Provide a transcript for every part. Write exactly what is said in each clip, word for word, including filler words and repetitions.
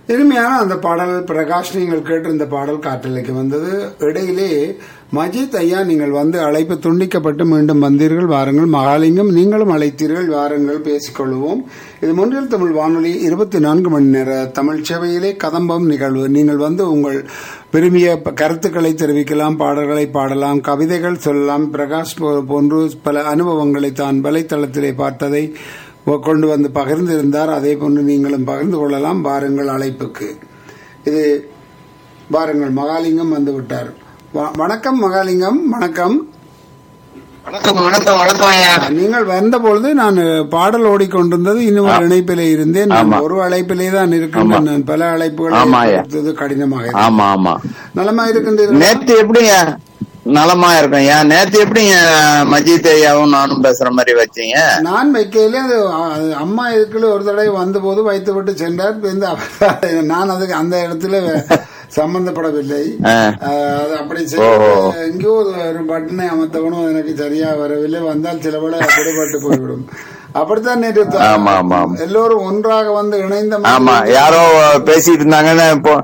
இனிமையான அந்த பாடல் பிரகாஷ் நீங்கள் கேட்டிருந்த பாடல் காற்றலைக்கு வந்தது. இடையிலே மஜித் ஐயா நீங்கள் வந்து அழைப்பு துண்டிக்கப்பட்டு மீண்டும் வந்தீர்கள். வாருங்கள் மகாலிங்கம், நீங்களும் அழைத்தீர்கள். வாருங்கள் பேசிக்கொள்வோம். இது முன்னில் தமிழ் வானொலி இருபத்தி நான்கு மணி நேர தமிழ் சேவையிலே கதம்பம் நிகழ்வு. நீங்கள் வந்து உங்கள் விரும்பிய கருத்துக்களை தெரிவிக்கலாம், பாடல்களை பாடலாம், கவிதைகள் சொல்லலாம். பிரகாஷ் போன்று பல அனுபவங்களை தான் வலைத்தளத்திலே பார்த்ததை கொண்டு வந்து பகிர்ந்திருந்தார். அதே போன்று நீங்களும் பகிர்ந்து கொள்ளலாம். வாருங்கள் அழைப்புக்கு. இது வாருங்கள். மகாலிங்கம் வந்து விட்டார். வணக்கம் மகாலிங்கம். வணக்கம். வணக்கம் வணக்கம் வணக்கம். நீங்கள் வந்த பொழுது நான் பாடல் ஓடிக்கொண்டிருந்தது. இன்னும் ஒரு இணைப்பிலே இருந்தேன். நான் ஒரு அழைப்பிலே தான் இருக்கின்றேன். நான் பல அழைப்புகள் கடினமாக. நலமா இருக்கின்றீர்கள்? நேற்று எப்படி நலமா இருக்கும். ஏன் நேற்று எப்படி மஜித் ஐயாவும் நானும் பேசுற மாதிரி வச்சீங்க? நான் வைக்கையில அது அம்மா இதுக்குள்ள ஒரு தடவை வந்த போது வைத்து விட்டு சென்றார். நான் அதுக்கு அந்த இடத்துல சம்பந்தப்படவில்லை. அப்படி எங்கேயோ ஒரு பட்டனை அமர்த்தவனும் எனக்கு சரியா வரவில்லை. வந்தால் சில விட விடுபட்டு போய்விடும். அப்படித்தான் நேற்று எல்லோரும் ஒன்றாக வந்து இணைந்த. ஆமா, யாரோ பேசிட்டு இருந்தாங்கன்னு.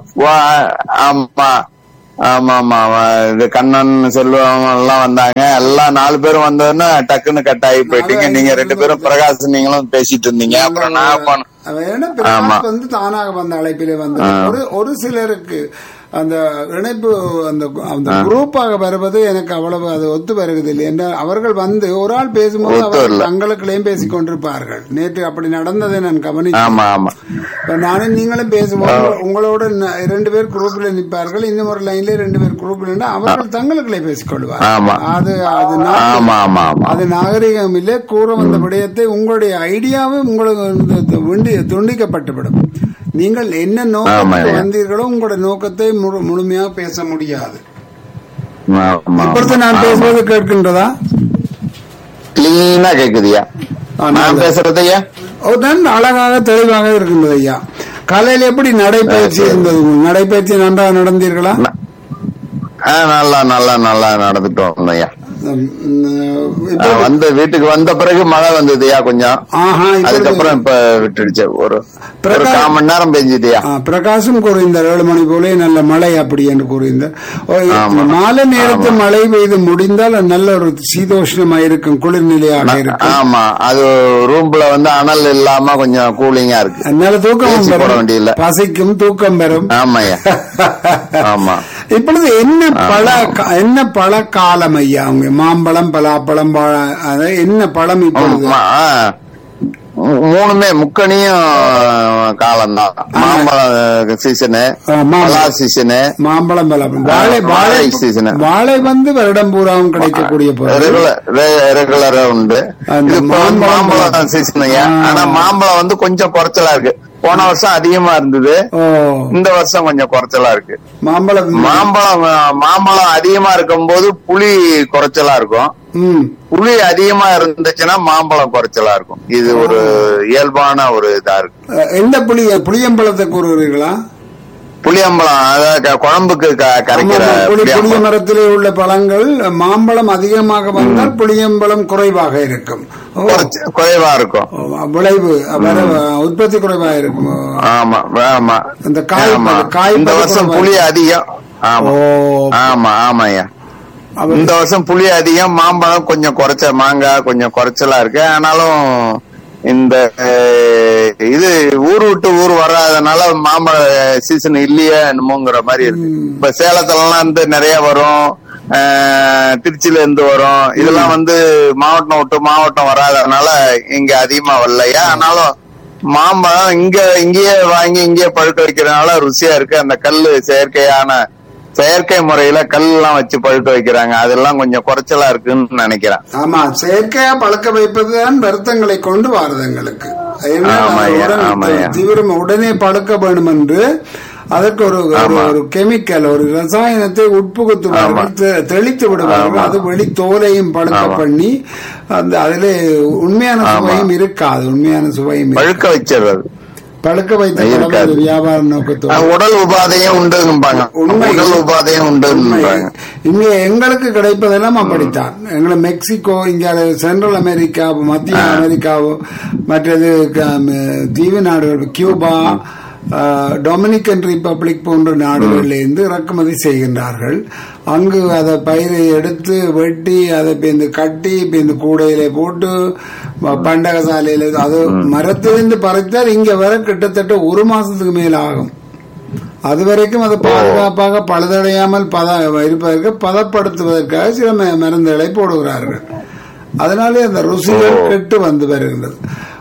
ஆமா ஆமா ஆமா இது கண்ணன் செல்வம் எல்லாம் வந்தாங்க. எல்லாம் நாலு பேரும் வந்தோன்னா டக்குன்னு கட் ஆகி போயிட்டீங்க. நீங்க ரெண்டு பேரும் பிரகாஷ் நீங்களும் பேசிட்டு இருந்தீங்க. அப்புறம் நான் வந்து தானாக வந்த அழைப்பிலே வந்து ஒரு ஒரு சிலருக்கு அந்த இணைப்பு அந்த அந்த குரூப்பாக வருவது எனக்கு அவ்வளவு அது ஒத்து வருவதில்லை என்றால் அவர்கள் வந்து ஒரு ஆள் பேசும்போது அவர்கள் தங்களுக்குள்ளேயும் பேசிக் கொண்டிருப்பார்கள். நேற்று அப்படி நடந்ததை நான் கவனித்தேன். நானும் நீங்களும் பேசும்போது உங்களோட இரண்டு பேர் குரூப்ல நிற்பார்கள், இன்னும் ஒரு லைன்ல ரெண்டு பேர் குரூப்ல அவர்கள் தங்களுக்குள்ளே பேசிக் கொள்வார்கள். அது அது நாகரிகம் இல்லை. கூற வந்த விடயத்தை உங்களுடைய ஐடியாவே உங்களுக்கு துண்டிக்கப்பட்டுவிடும். நீங்கள் என்ன நோக்கத்தை வந்தீர்களோ உங்களுடைய நோக்கத்தை முழுமையாக பேச முடியாது. இப்பொழுது நான் பேசுவது கேட்கின்றதா? கிளீனா கேக்குதுயா நான் பேசுறது? ஐயா அழகாக தெளிவாக இருக்கின்றது. ஐயா காலையில் எப்படி நடைபயிற்சி இருந்தது? நடைபயிற்சி நன்றாக நடந்தீர்களா? நல்லா நல்லா நல்லா நடந்துட்டோம் ஐயா. வந்து வீட்டுக்கு வந்த பிறகு மழை வந்ததுயா கொஞ்சம். அதுக்கப்புறம் இப்ப விட்டுடுச்சு. ஒரு கால் மணி நேரம் பெஞ்சுதுயா. பிரகாசம் கூறியிருந்தார் ஏழு மணி போல நல்ல மழை அப்படி என்று கூறியிருந்தார். மாலை நேரத்து மழை பெய்து முடிந்தால் நல்ல ஒரு சீதோஷ்ணமா இருக்கும், குளிர்நிலையாக இருக்கும். ஆமா, அது ரூம்ல வந்து அனல் இல்லாம கொஞ்சம் கூலிங்கா இருக்கு. நல்ல தூக்கம் போட வேண்டியதில்லை, பசிக்கும் தூக்கம் பெறும். ஆமாய்யா ஆமா. இப்பொழுது என்ன பழ என்ன பழ காலம் ஐயா? அவங்க மாம்பழம் பலாப்பழம் என்ன பழம் இப்பொழுது? மூணுமே முக்கணியும் காலம்தான். மாம்பழம் சீசனு, பலா சீசனு, மாம்பழம் பலாப்பழம், வாழை வாழை சீசனு. வாழை வந்து வருடம் பூராவும் கிடைக்கக்கூடிய ரெகுலரா உண்டு. மாம்பழம் சீசன். ஆனா மாம்பழம் வந்து கொஞ்சம் குறைச்சலா இருக்கு. போன வருஷம் அதிகமா இருந்தது, இந்த வருஷம் கொஞ்சம் குறைச்சலா இருக்கு. மாம்பழம் மாம்பழம் மாம்பழம் அதிகமா இருக்கும் போது புளி குறைச்சலா இருக்கும். புளி அதிகமா இருந்துச்சுன்னா மாம்பழம் குறைச்சலா இருக்கும். இது ஒரு இயல்பான ஒரு இதா இருக்கு. எந்த புளி? புளியம்பழத்தை கூறுகிறீர்களா? புளியம்பழம் அதாவது குழம்புக்கு கரைக்கிற புளிய மரத்திலே உள்ள பழங்கள். மாம்பழம் அதிகமாக வந்தால் புளியம்பழம் குறைவாக இருக்கும், குறைவா இருக்கும். விளைவு உற்பத்தி குறைவாக இருக்கும். ஆமா ஆமா. இந்த காய் காய் இந்த வருஷம் புளி அதிகம். ஆமா ஆமா ஆமாய்யா. இந்த வருஷம் புளி அதிகம், மாம்பழம் கொஞ்சம் குறைச்ச, மாங்காய் கொஞ்சம் குறைச்சலா இருக்கு. ஆனாலும் இந்த இது ஊர் விட்டு ஊர் வராதனால மாம்பழ சீசன் இல்லையே என்னமோங்கிற மாதிரி இருக்கு. இப்ப சேலத்துல எல்லாம் இருந்து நிறைய வரும், திருச்சியில இருந்து வரும். இதெல்லாம் வந்து மாவட்டம் விட்டு மாவட்டம் வராதனால இங்க அதிகமா வரலையா. ஆனாலும் மாம்பழம் இங்க இங்கேயே வாங்கி இங்கேயே பழுக்க வைக்கிறதுனால ருசியா இருக்கு. அந்த கல்லு செயற்கையான செயற்கை முறையில கல் எல்லாம் வச்சு பழுக்க வைக்கிறாங்க, அதெல்லாம் கொஞ்சம் குறைச்சலா இருக்குன்னு நினைக்கிறேன். ஆமா, செயற்கையா பழுக்க வைப்பதுதான் வருத்தங்களை கொண்டு வருதங்களுக்கு. தீவிரம் உடனே பழுக்க வேண்டும் என்று அதற்கு ஒரு ஒரு கெமிக்கல், ஒரு ரசாயனத்தை உட்புகுத்துவார்கள், தெளித்து விடுவார்கள். அது வெளி தோலையும் பழுக்க பண்ணி அந்த அதிலே உண்மையான சுவையும் இருக்காது. உண்மையான சுவையும் பழுக்க வச்சிடுறது, பழுக்க வைத்த வியாபார நோக்கத்தோடு உடல் உபாதையும் உண்டு. உடல் உபாதையும் உண்டு. இங்க எங்களுக்கு கிடைப்பதெல்லாம் அப்படித்தான். எங்களை மெக்சிகோ, இங்க சென்ட்ரல் அமெரிக்கா, மத்திய அமெரிக்காவோ, மற்றது தீவு நாடுகள், கியூபா, டொமினிக்கன் ரிப்பப்ளிக் போன்ற நாடுகளிலிருந்து இறக்குமதி செய்கின்றார்கள். அங்கு அதை பயிரை எடுத்து வெட்டி அதை பேந்து கட்டி பேந்து கூடையில போட்டு பண்டக சாலையில அது மரத்திலிருந்து பறித்தால் இங்க வர கிட்டத்தட்ட ஒரு மாசத்துக்கு மேல ஆகும். அது வரைக்கும் அதை பாதுகாப்பாக பழுதடையாமல் பத இருப்பதற்கு பதப்படுத்துவதற்காக சில மருந்துகளை போடுகிறார்கள். அதனாலே அந்த ருசிகள் கெட்டு வந்து வருகின்றது.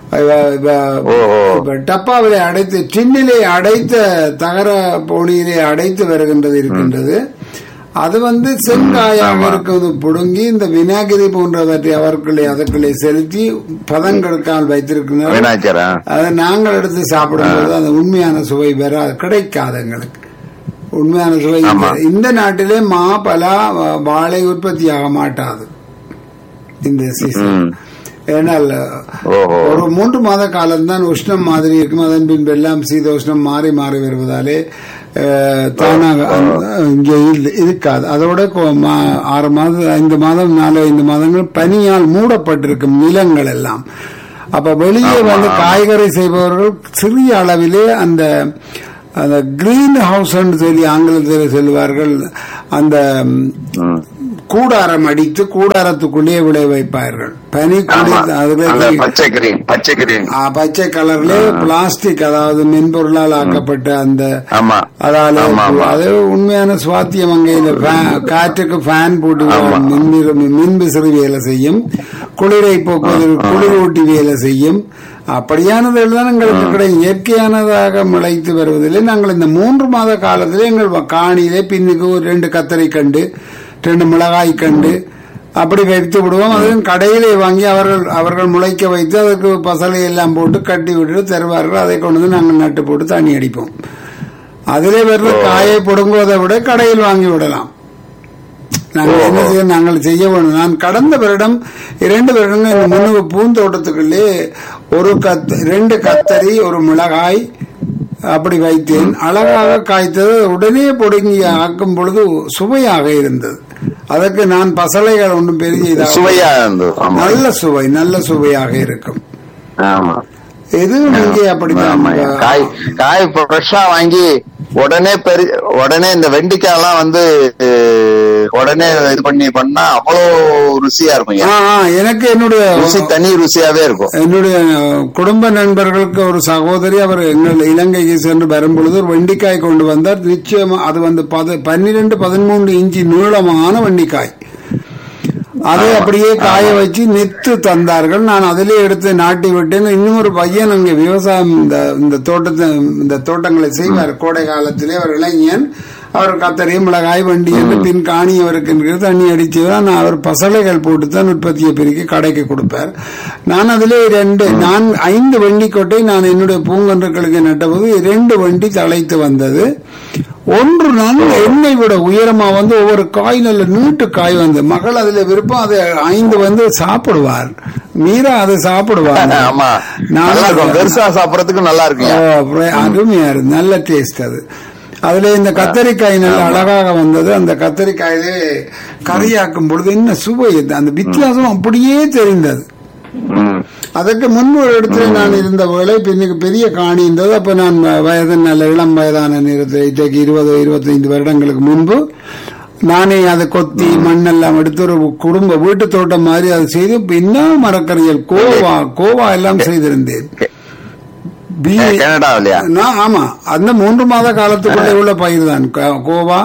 டப்பாவிலே அடைத்து டின்னிலே அடைத்த தகர போனியிலே அடைத்து வருகின்றது இருக்கின்றது. அது வந்து செங்காயாக இருக்கிறது புடுங்கி இந்த விநாயகரி போன்றவற்றை அவர்களை அதற்குள்ளே செலுத்தி பதங்கெடுக்காமல் வைத்திருக்கின்றனர். அதை நாங்கள் எடுத்து சாப்பிடும்போது அந்த உண்மையான சுவை பெற கிடைக்காது. எங்களுக்கு உண்மையான சுவை இந்த நாட்டிலே மா பலா வாழை உற்பத்தி ஆக மாட்டாது இந்த சீசன். ஏனால் ஒரு மூன்று மாத காலம்தான் உஷ்ணம் மாதிரி இருக்கும். அதன் பின்பு எல்லாம் சீதோஷ்ணம் மாறி மாறி வருவதாலே தானாக இங்கே இருக்காது. அதோட ஆறு மாதம் ஐந்து மாதம் நாலு ஐந்து மாதங்கள் பனியால் மூடப்பட்டிருக்கும் நிலங்கள் எல்லாம். அப்ப வெளியே வந்து காய்கறி செய்பவர்கள் சிறிய அளவிலே அந்த அந்த கிரீன் ஹவுஸ் சொல்லி ஆங்கிலத்தில் சொல்லுவார்கள். அந்த கூடாரம் அடித்து கூடாரத்துக்குள்ளே விளை வைப்பார்கள். பனி பச்சை கலர்ல பிளாஸ்டிக், அதாவது மென்பொருளால் ஆக்கப்பட்ட அந்த அதாவது உண்மையான சுவாத்தியம். அங்கே காற்றுக்கு ஃபேன் போட்டு மின் விசிறி வேலை செய்யும், குளிரை போக்குவதற்கு குளிர் ஊட்டி வேலை செய்யும். அப்படியானதில் தான் எங்களுக்கு கிடைக்கும். இயற்கையானதாக முளைத்து வருவதில்லை. நாங்கள் இந்த மூன்று மாத காலத்திலே எங்கள் காணியிலே பின்னுக்கு ஒரு ரெண்டு கத்தரி கண்டு ரெண்டு மிளகாய் கண்டு அப்படி வைத்து விடுவோம். அதுவும் கடையிலே வாங்கி அவர்கள் அவர்கள் முளைக்க வைத்து அதற்கு பசலை எல்லாம் போட்டு கட்டி விட்டு தருவார்கள். அதை கொண்டு வந்து நாங்கள் நட்டு போட்டு தண்ணி அடிப்போம். அதிலே வர்ற காயை பிடுங்குவதை விட கடையில் வாங்கி விடலாம். நாங்கள் என்ன செய்ய நாங்கள் செய்ய வேண்டும். நான் கடந்த வருடம் இரண்டு வருடங்கள் முன்னு பூந்தோட்டத்துக்குள்ளே ஒரு கத் ரெண்டு கத்தரி ஒரு மிளகாய் அப்படி வைத்தேன். அழகாக காய்த்தது. உடனே பொடுங்கி ஆக்கும் பொழுது சுவையாக இருந்தது. அதற்கு நான் பசலைகள் ஒன்றும் பெரிய சுவையா இருந்தது. நல்ல சுவை நல்ல சுவையாக இருக்கும். எது நீங்க அப்படிதான் காய் காய் ஃப்ரெஷ்ஷா வாங்கி உடனே பெரு உடனே இந்த வெண்டிக்காய் எல்லாம் வந்து உடனே இது பண்ணி பண்ணா அவ்வளோ ருசியா இருக்கும். எனக்கு என்னுடைய ருசி தனி ருசியாவே இருக்கும். என்னுடைய குடும்ப நண்பர்களுக்கு ஒரு சகோதரி அவர் எங்கள் இலங்கைக்கு சென்று வரும்பொழுது ஒரு வெண்டிக்காய் கொண்டு வந்தார். நிச்சயமா அது வந்து பன்னிரண்டு பதிமூன்று இன்ச்சு நீளமான வெண்டிக்காய். அதை அப்படியே காய வச்சு நெத்து தந்தார்கள். நான் அதிலே எடுத்து நாட்டி விட்டேன். இன்னும் ஒரு பையன் அங்கே விவசாயம் இந்த தோட்டத்தை இந்த தோட்டங்களை செய்வார். கோடை காலத்திலே அவர் இளைஞன். அவர் கத்தரி மிளகாய் வண்டி என்று பின் காணி அவருக்கு தண்ணி அடிச்சுதான் அவர் பசலைகள் போட்டுத்தான் உற்பத்தியை பெருக்கி கடைக்கு கொடுப்பார். நான் அதிலே ரெண்டு நான் ஐந்து வண்டி கொட்டை நான் என்னுடைய பூங்கன்றுகளுக்கு நட்டபோது இரண்டு வண்டி தழைத்து வந்தது. ஒன்று நான் என்னை விட உயரமா வந்து ஒவ்வொரு காய் நல்ல நீட்டு காய் வந்து மகள் அதுல விருப்பம். அதை ஐந்து வந்து சாப்பிடுவார். மீரா அதை சாப்பிடுவார். பெருசா சாப்பிடறதுக்கு நல்லா இருக்கு. அருமையா இருக்கு. நல்ல டேஸ்ட் அது. அதுல இந்த கத்தரிக்காய் நல்ல அழகாக வந்தது. அந்த கத்தரிக்காயிலே கறியாக்கும் பொழுது என்ன சுவை, அந்த வித்தியாசம் அப்படியே தெரிந்தது. அதற்கு முன்பு ஒரு இடத்துல நான் இருந்த வேலை பின்னுக்கு பெரிய காணி இருந்தது. அப்ப நான் வயது நல்ல இளம் வயதான நேரத்தில் இன்றைக்கு இருபது இருபத்தி ஐந்து வருடங்களுக்கு முன்பு நானே அதை கொத்தி மண்ணெல்லாம் எடுத்து ஒரு குடும்ப வீட்டு தோட்டம் மாதிரி அதை செய்து இன்னும் மரக்கறிகள் கோவா கோவா எல்லாம் செய்திருந்தேன். ஆமா, அந்த மூன்று மாத காலத்துக்குள்ளே உள்ள பயிர் தான் கோவா,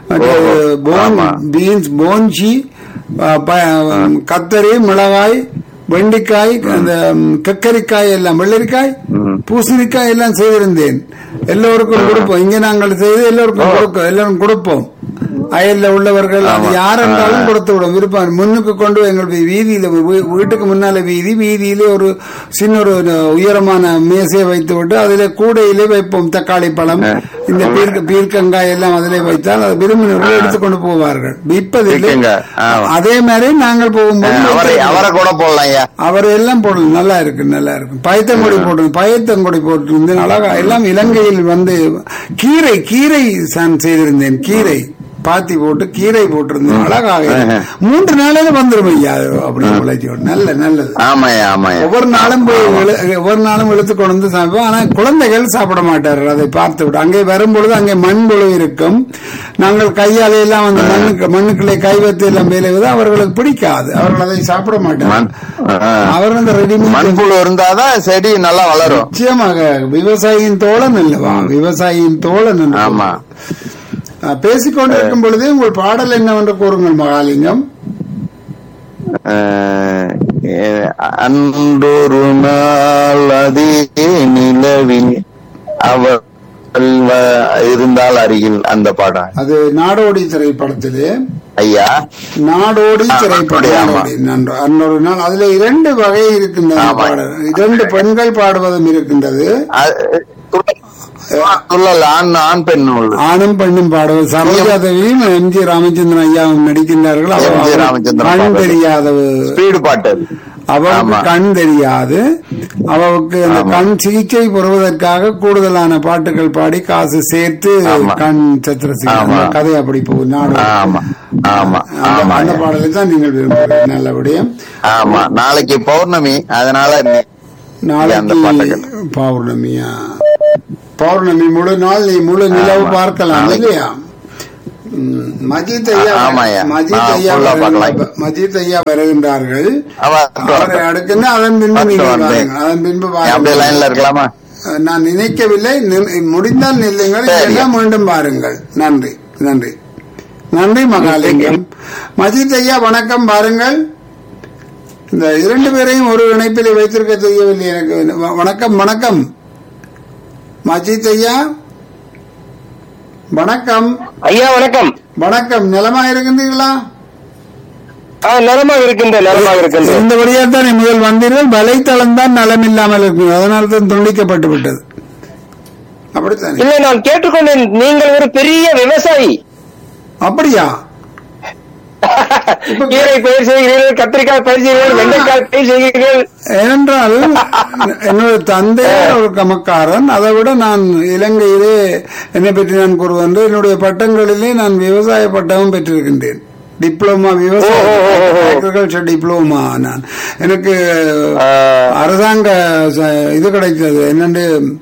பீன்ஸ், போன்சி, கத்தரி, மிளகாய், வெண்டிக்காய், அந்த கக்கரிக்காய் எல்லாம், வெள்ளரிக்காய், பூசணிக்காய் எல்லாம் செய்திருந்தேன். எல்லோருக்கும் கொடுப்போம். இங்க நாங்கள் செய்து எல்லோருக்கும் கொடுப்போம். எல்லாரும் கொடுப்போம். அயல்ல உள்ளவர்கள் அது யார் என்றாலும் கொடுத்து விடும். விருப்பம் முன்னுக்கு கொண்டு எங்கள் வீதியில வீட்டுக்கு முன்னால வீதி வீதியிலே ஒரு சின்ன ஒரு உயரமான மேசையை வைத்து விட்டு அதிலே கூடையிலே வைப்போம். தக்காளி பழம், இந்த பீர்க்க பீர்க்கங்காய் எல்லாம் அதிலே வைத்தால் அது விரும்பினவர்கள் எடுத்துக்கொண்டு போவார்கள். விற்பதில்லை. அதே மாதிரி நாங்கள் போகும்போது அவரை கூட போடலாம். அவரை எல்லாம் போடலாம். நல்லா இருக்கு, நல்லா இருக்கு. பயத்தங்கொடி போட்டு பயத்தங்கொடி போட்டிருந்தேன். அழகா எல்லாம் இலங்கையில் வந்து கீரை கீரை செய்திருந்தேன். கீரை பாத்தி போட்டு கீரை போட்டிருந்தேன். அழகாக மூன்று நாளையில வந்துடும் ஐயா. அப்படி முளைச்சி நல்ல நல்லது. ஒவ்வொரு நாளும் போய் ஒவ்வொரு நாளும் இழுத்து கொண்டு வந்து சாப்பிடுவோம். ஆனா குழந்தைகள் சாப்பிட மாட்டார்கள். அதை பார்த்து விட்டு அங்கே வரும்பொழுது அங்கே மண் புழு இருக்கும். நாங்கள் கையால எல்லாம் வந்து மண்ணுக்கு மண்ணுக்குள்ளே கை வைத்து எல்லாம் வேலைவது அவர்களுக்கு பிடிக்காது. அவர்கள் அதை சாப்பிட மாட்டாங்க. அவர்கள் அந்த ரெடிமேட் மண்புழு இருந்தாதான் செடி நல்லா வளரும். நிச்சயமாக விவசாயியின் தோழன் அல்லவா? விவசாயியின் தோழன். ஆமா. பேசிக்கொண்டிருக்கும் பொழுதே உங்கள் பாடல் என்னவென்று கூறுங்கள் மகாலிங்கம். அன்றொரு நாள் அதே நிலவில் அவர் இருந்தால் அருகில் அந்த பாடம். அது நாடோடி திரைப்படத்திலே ஐயா. நாடோடி திரைப்படம். அன்றொரு நாள் அதுல இரண்டு வகை இருக்கின்றது. இரண்டு பெண்கள் பாடுவதும் இருக்கின்றது. ஆணும் பெண்ணும் பாடுவது. சரோஜா தேவியும் எம் ஜி ராமச்சந்திரன் ஐயாவும் நடிக்கின்றார்கள். கண் தெரியாத பாட்டு. அவளுக்கு கண் தெரியாது. அவளுக்கு அந்த கண் சிகிச்சை பெறுவதற்காக கூடுதலான பாட்டுகள் பாடி காசு சேர்த்து கண் சத்திர கதை அப்படி போகும். நாடு அந்த பாடலை தான் நீங்கள் விரும்புகிறீங்க. நல்லபடியும். ஆமா. நாளைக்கு பௌர்ணமி. அதனால நாளைக்கு பௌர்ணமியா? பௌர்ணமி முழு நாள் நீ முழு நிலவு பார்க்கலாம் இல்லையா? மஜித் ஐயா மஜித் ஐயா மஜித் ஐயா வருகின்றார்கள். அவரை அடுக்கின்ற அதன் பின்பு நீங்கள் அதன் பின்பு இருக்கலாமா? நான் நினைக்கவில்லை. முடிந்தால் நில்லுங்கள், எல்லாம் மீண்டும் பாருங்கள். நன்றி நன்றி நன்றி மகாலிங்கம். மஜித் ஐயா வணக்கம். பாருங்கள், இந்த இரண்டு பேரையும் ஒரு இணைப்பில் வைத்திருக்க தெரியவில்லை எனக்கு. வணக்கம் வணக்கம் மஜித் ஐயா. வணக்கம் ஐயா. வணக்கம் வணக்கம். நலமா இருக்கின்றீர்களா? நலமாக இருக்கின்ற நலமாக இருக்கின்ற இந்த வழியாக தான் முதல் வந்தீர்கள். வலைத்தளம் தான் நலம் இல்லாமல் இருக்கும். அதனால தான் துண்டிக்கப்பட்டு விட்டது. அப்படித்தான். இல்லை, நான் கேட்டுக்கொண்டேன். நீங்கள் ஒரு பெரிய விவசாயி. அப்படியா? கீரை பயிர் செய்கிறீர்கள், கத்திரிக்காய் பயிர் செய்கிறீர்கள், வெண்டைக்காய் பயிர் செய்கிறீர்கள். ஏனென்றால் என்னோட தந்தை ஒரு கமக்காரன். அதை விட நான் இலங்கையிலே என்னை பற்றி நான் கூறுவேன். என்னுடைய பட்டங்களிலே நான் விவசாய பட்டமும் பெற்றிருக்கின்றேன். டிப்ளமா விவசாய அக்ரிகல்ச்சர் டிப்ளமா. நான் எனக்கு அரசாங்க இது கிடைத்தது. என்னென்று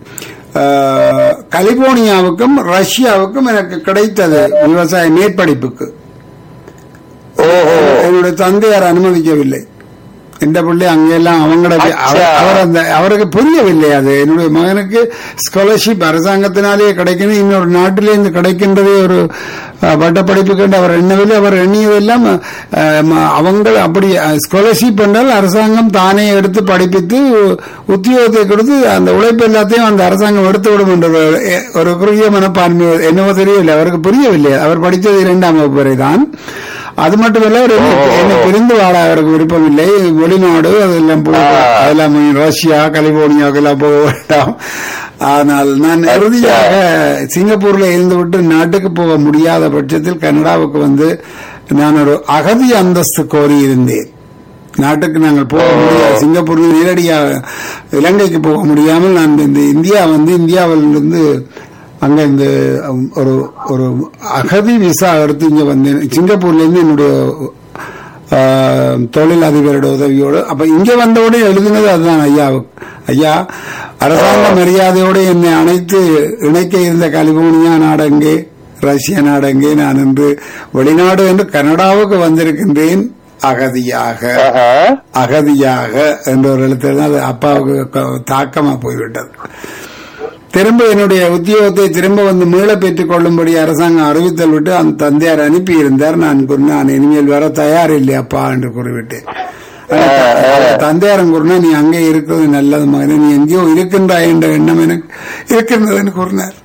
கலிபோர்னியாவுக்கும் ரஷ்யாவுக்கும் எனக்கு கிடைத்தது விவசாய மேற்படிப்புக்கு. என்னுடைய தந்தையார் அனுமதிக்கவில்லை. எந்த பிள்ளை அங்கெல்லாம் அவங்களோட அவர் அந்த அவருக்கு புரியவில்லை. அது என்னுடைய மகனுக்கு ஸ்காலர்ஷிப் அரசாங்கத்தினாலேயே கிடைக்கணும், இன்னொரு நாட்டிலேருந்து கிடைக்கின்றதே ஒரு பட்டப்படிப்பு கண்டு அவர் எண்ணவில்லை. அவர் எண்ணியதெல்லாம் அவங்க அப்படி ஸ்காலர்ஷிப் என்றால் அரசாங்கம் தானே எடுத்து படிப்பித்து உத்தியோகத்தை கொடுத்து அந்த உழைப்பு எல்லாத்தையும் அந்த அரசாங்கம் எடுத்து விடும் என்ற ஒரு குறுகிய மனப்பான்மை என்னவோ தெரியவில்லை. அவருக்கு புரியவில்லை. அவர் படித்தது இரண்டாம் வகுப்பு வரை தான். அது மட்டுமல்ல, என்னை பிரிந்து வாழ அவருக்கு விருப்பம் இல்லை. வெளிநாடு அதெல்லாம் அதெல்லாம் ரஷ்யா கலிபோர்னியாவுக்கெல்லாம் போக வேண்டாம். ஆனால் நான் இறுதியாக சிங்கப்பூர்ல இருந்துவிட்டு நாட்டுக்கு போக முடியாத பட்சத்தில் கனடாவுக்கு வந்து நான் ஒரு அகதி அந்தஸ்து கோரி இருந்தேன். நாட்டுக்கு நாங்கள் போக முடியாது. சிங்கப்பூரில் நேரடியாக இலங்கைக்கு போக முடியாமல் நான் இந்த இந்தியா வந்து இந்தியாவிலிருந்து அங்க இந்த ஒரு ஒரு அகதி விசா எடுத்து இங்க வந்தேன். சிங்கப்பூர்ல இருந்து என்னுடைய தொழில் அதிபரோட உதவியோடு. அப்ப இங்க வந்தவுடனே எழுதினது அதுதான் ஐயாவுக்கு. ஐயா, அரசாங்க மரியாதையோடு என்னை அனைத்து இணைக்க இருந்த கலிபோர்னியா நாடெங்கே, ரஷ்ய நாடெங்கே, நான் இன்று வெளிநாடு என்று கனடாவுக்கு வந்திருக்கின்றேன் அகதியாக. அகதியாக என்ற ஒரு எழுத்து அது அப்பாவுக்கு தாக்கமா போய்விட்டது. திரும்ப என்னுடைய உத்தியோகத்தை திரும்ப வந்து மீள பெற்றுக் கொள்ளும்படி அரசாங்கம் அறிவித்தல் விட்டு அந்த தந்தையார் அனுப்பி இருந்தார். நான் நான் இனிமேல் வர தயார் இல்லை அப்பா என்று கூறிவிட்டேன். தந்தையாரம் கூறினா, நீ அங்கே இருக்கிறது நல்லது மகனே, நீ எங்கேயோ இருக்கின்றாய் என்ற எண்ணம் எனக்கு இருக்கின்றதுன்னு கூறினார்.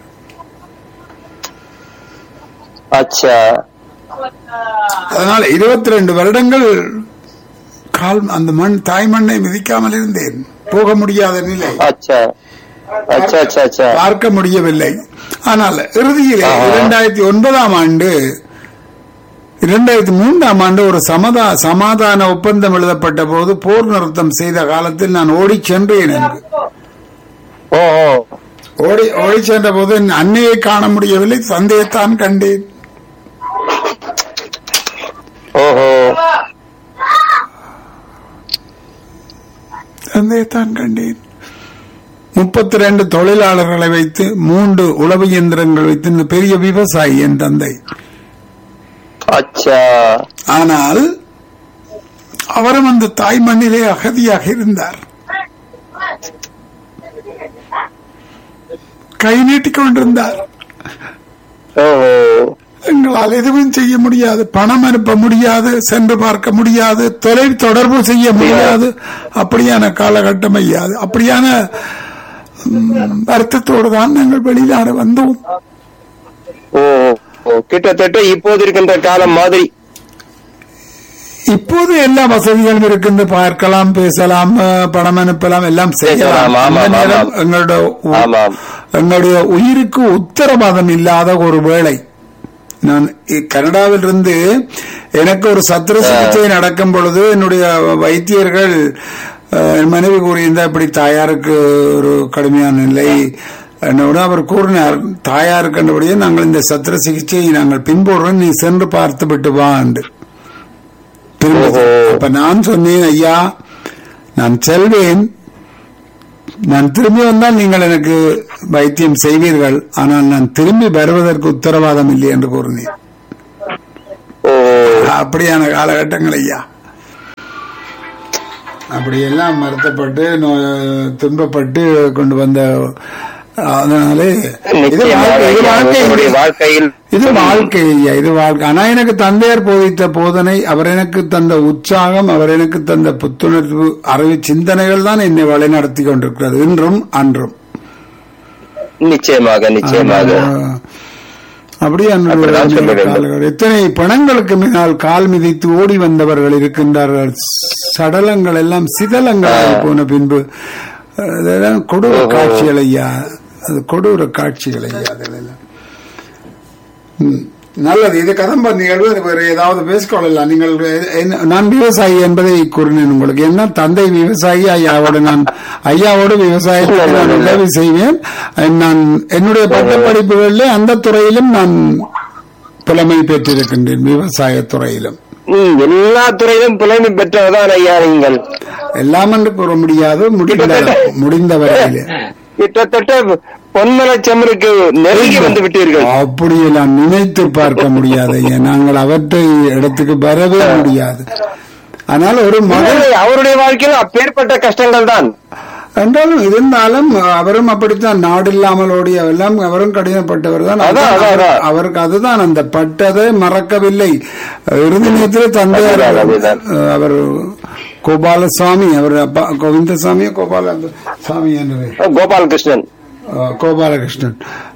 அதனால இருபத்தி ரெண்டு வருடங்கள் கால் அந்த மண் தாய் மண்ணை மிதிக்காமல் இருந்தேன். போக முடியாத நிலை, பார்க்க முடியவில்லை. ஆனால் இறுதியிலே இரண்டாயிரத்தி ஒன்பதாம் ஆண்டு இரண்டாயிரத்தி மூன்றாம் ஆண்டு ஒரு சமதா சமாதான ஒப்பந்தம் எழுதப்பட்ட போது போர் நிறுத்தம் செய்த காலத்தில் நான் ஓடி சென்றேன். ஓடி ஓடி சென்ற போது அன்னையை காண முடியவில்லை, தந்தையைத்தான் கண்டேன். தந்தையைத்தான் கண்டேன். முப்பத்தி ரெண்டு தொழிலாளர்களை வைத்து மூன்று உழவு இயந்திரங்கள் வைத்து இந்த பெரிய விவசாயி என் தந்தை. ஆனால் அவரும் அந்த தாய் மண்ணிலே அகதியாக இருந்தார். கை நீட்டிக் கொண்டிருந்தார். எங்களால் எதுவும் செய்ய முடியாது, பணம் அனுப்ப முடியாது, சென்று பார்க்க முடியாது, தொலை தொடர்பு செய்ய முடியாது. அப்படியான காலகட்டம் ஐயாது. அப்படியான வருத்தத்தோடு தான் நாங்கள் வெளிநாடு வந்தோம். கிட்டத்தட்ட இப்போது இருக்கின்ற காலம் மாதிரி. இப்போது எல்லா வசதிகளும் இருக்கு, பார்க்கலாம், பேசலாம், பணம் அனுப்பலாம், எல்லாம் செய்யலாம். எங்களுடைய எங்களுடைய உயிருக்கு உத்தரவாதம் இல்லாத ஒரு வேளை. நான் கனடாவில் இருந்து எனக்கு ஒரு சத்திர சிகிச்சை நடக்கும் பொழுது என்னுடைய வைத்தியர்கள் மனைவி கூறியிருந்தா இப்படி தாயாருக்கு ஒரு கடுமையான நிலை என்னோட அவர் கூறினார், தாயாருக்கு கண்டபடியே நாங்கள் இந்த சத்திர சிகிச்சையை நாங்கள் பின்பற்றுறோம், நீ சென்று பார்த்து விட்டு வா என்று. அப்ப நான் சொன்னேன், ஐயா நான் செல்வேன், நான் திரும்பி வந்தால் நீங்கள் எனக்கு வைத்தியம் செய்வீர்கள், ஆனால் நான் திரும்பி வருவதற்கு உத்தரவாதம் இல்லை என்று கூறினேன். அப்படியான காலகட்டங்கள் ஐயா. அப்படியெல்லாம் மறுத்தப்பட்டு துன்பப்பட்டு கொண்டு வந்த. அதனாலே இது வாழ்க்கையில் இது வாழ்க்கை ஐயா, இது வாழ்க்கை. ஆனா எனக்கு தந்தையர் போதித்த போதனை, அவர் எனக்கு தந்த உற்சாகம், அவர் எனக்கு தந்த புத்துணர்வு, அறிவு சிந்தனைகள் தான் என்னை வழிநடத்தி கொண்டிருக்கிறது இன்றும் அன்றும். நிச்சயமாக நிச்சயமாக. அப்படியே எத்தனை பணங்களுக்கு முன்னால் கால் மிதித்து ஓடி வந்தவர்கள் இருக்கின்றார்கள். சடலங்கள் எல்லாம் சிதலங்களாக போன பின்பு அதெல்லாம் கொடூர காட்சிகள் ஐயா, அது கொடூர காட்சிகள் ஐயா. அதெல்லாம் நல்லது. இது கதம்ப நிகழ்வு. வேறு ஏதாவது பேசிக்கொள்ளலாம். நீங்கள் நான் விவசாயி என்பதை கூறினேன் உங்களுக்கு. என்ன தந்தை விவசாயி, ஐயாவோடு நான் ஐயாவோடு விவசாயத்துக்கு நான் உதவி செய்வேன். நான் என்னுடைய பட்ட படிப்புகளிலே அந்த துறையிலும் நான் புலமை பெற்றிருக்கின்றேன், விவசாய துறையிலும். எல்லா துறையிலும் புலமை பெற்றவர்தான் ஐயா நீங்கள். எல்லாம் என்று கூற முடியாது, முடிந்த முடிந்த வரையிலே கிட்டத்தட்ட பொன்மலச்சமருக்கு நெருங்கி வந்து விட்டீர்கள். அப்படியே நான் நினைத்து பார்க்க முடியாது ஐயா. நாங்கள் அவற்றை இடத்துக்கு வரவே முடியாது. ஆனால் ஒரு மகள் அவருடைய வாழ்க்கையில் அப்பேற்பட்ட கஷ்டங்கள் தான் என்றாலும் இருந்தாலும் அவரும் அப்படித்தான். நாடு இல்லாமல் ஓடிய எல்லாம் அவரும் கடினப்பட்டவர் தான். அவருக்கு அதுதான் அந்த பட்டதை மறக்கவில்லை. இறுதி நேரத்தில் தந்தையார் அவர் கோபாலசாமி, அவர் அப்பா கோவிந்தசாமி கோபாலசாமி என்று கோபாலகிருஷ்ணன் கோபாலகிருஷ்ணன்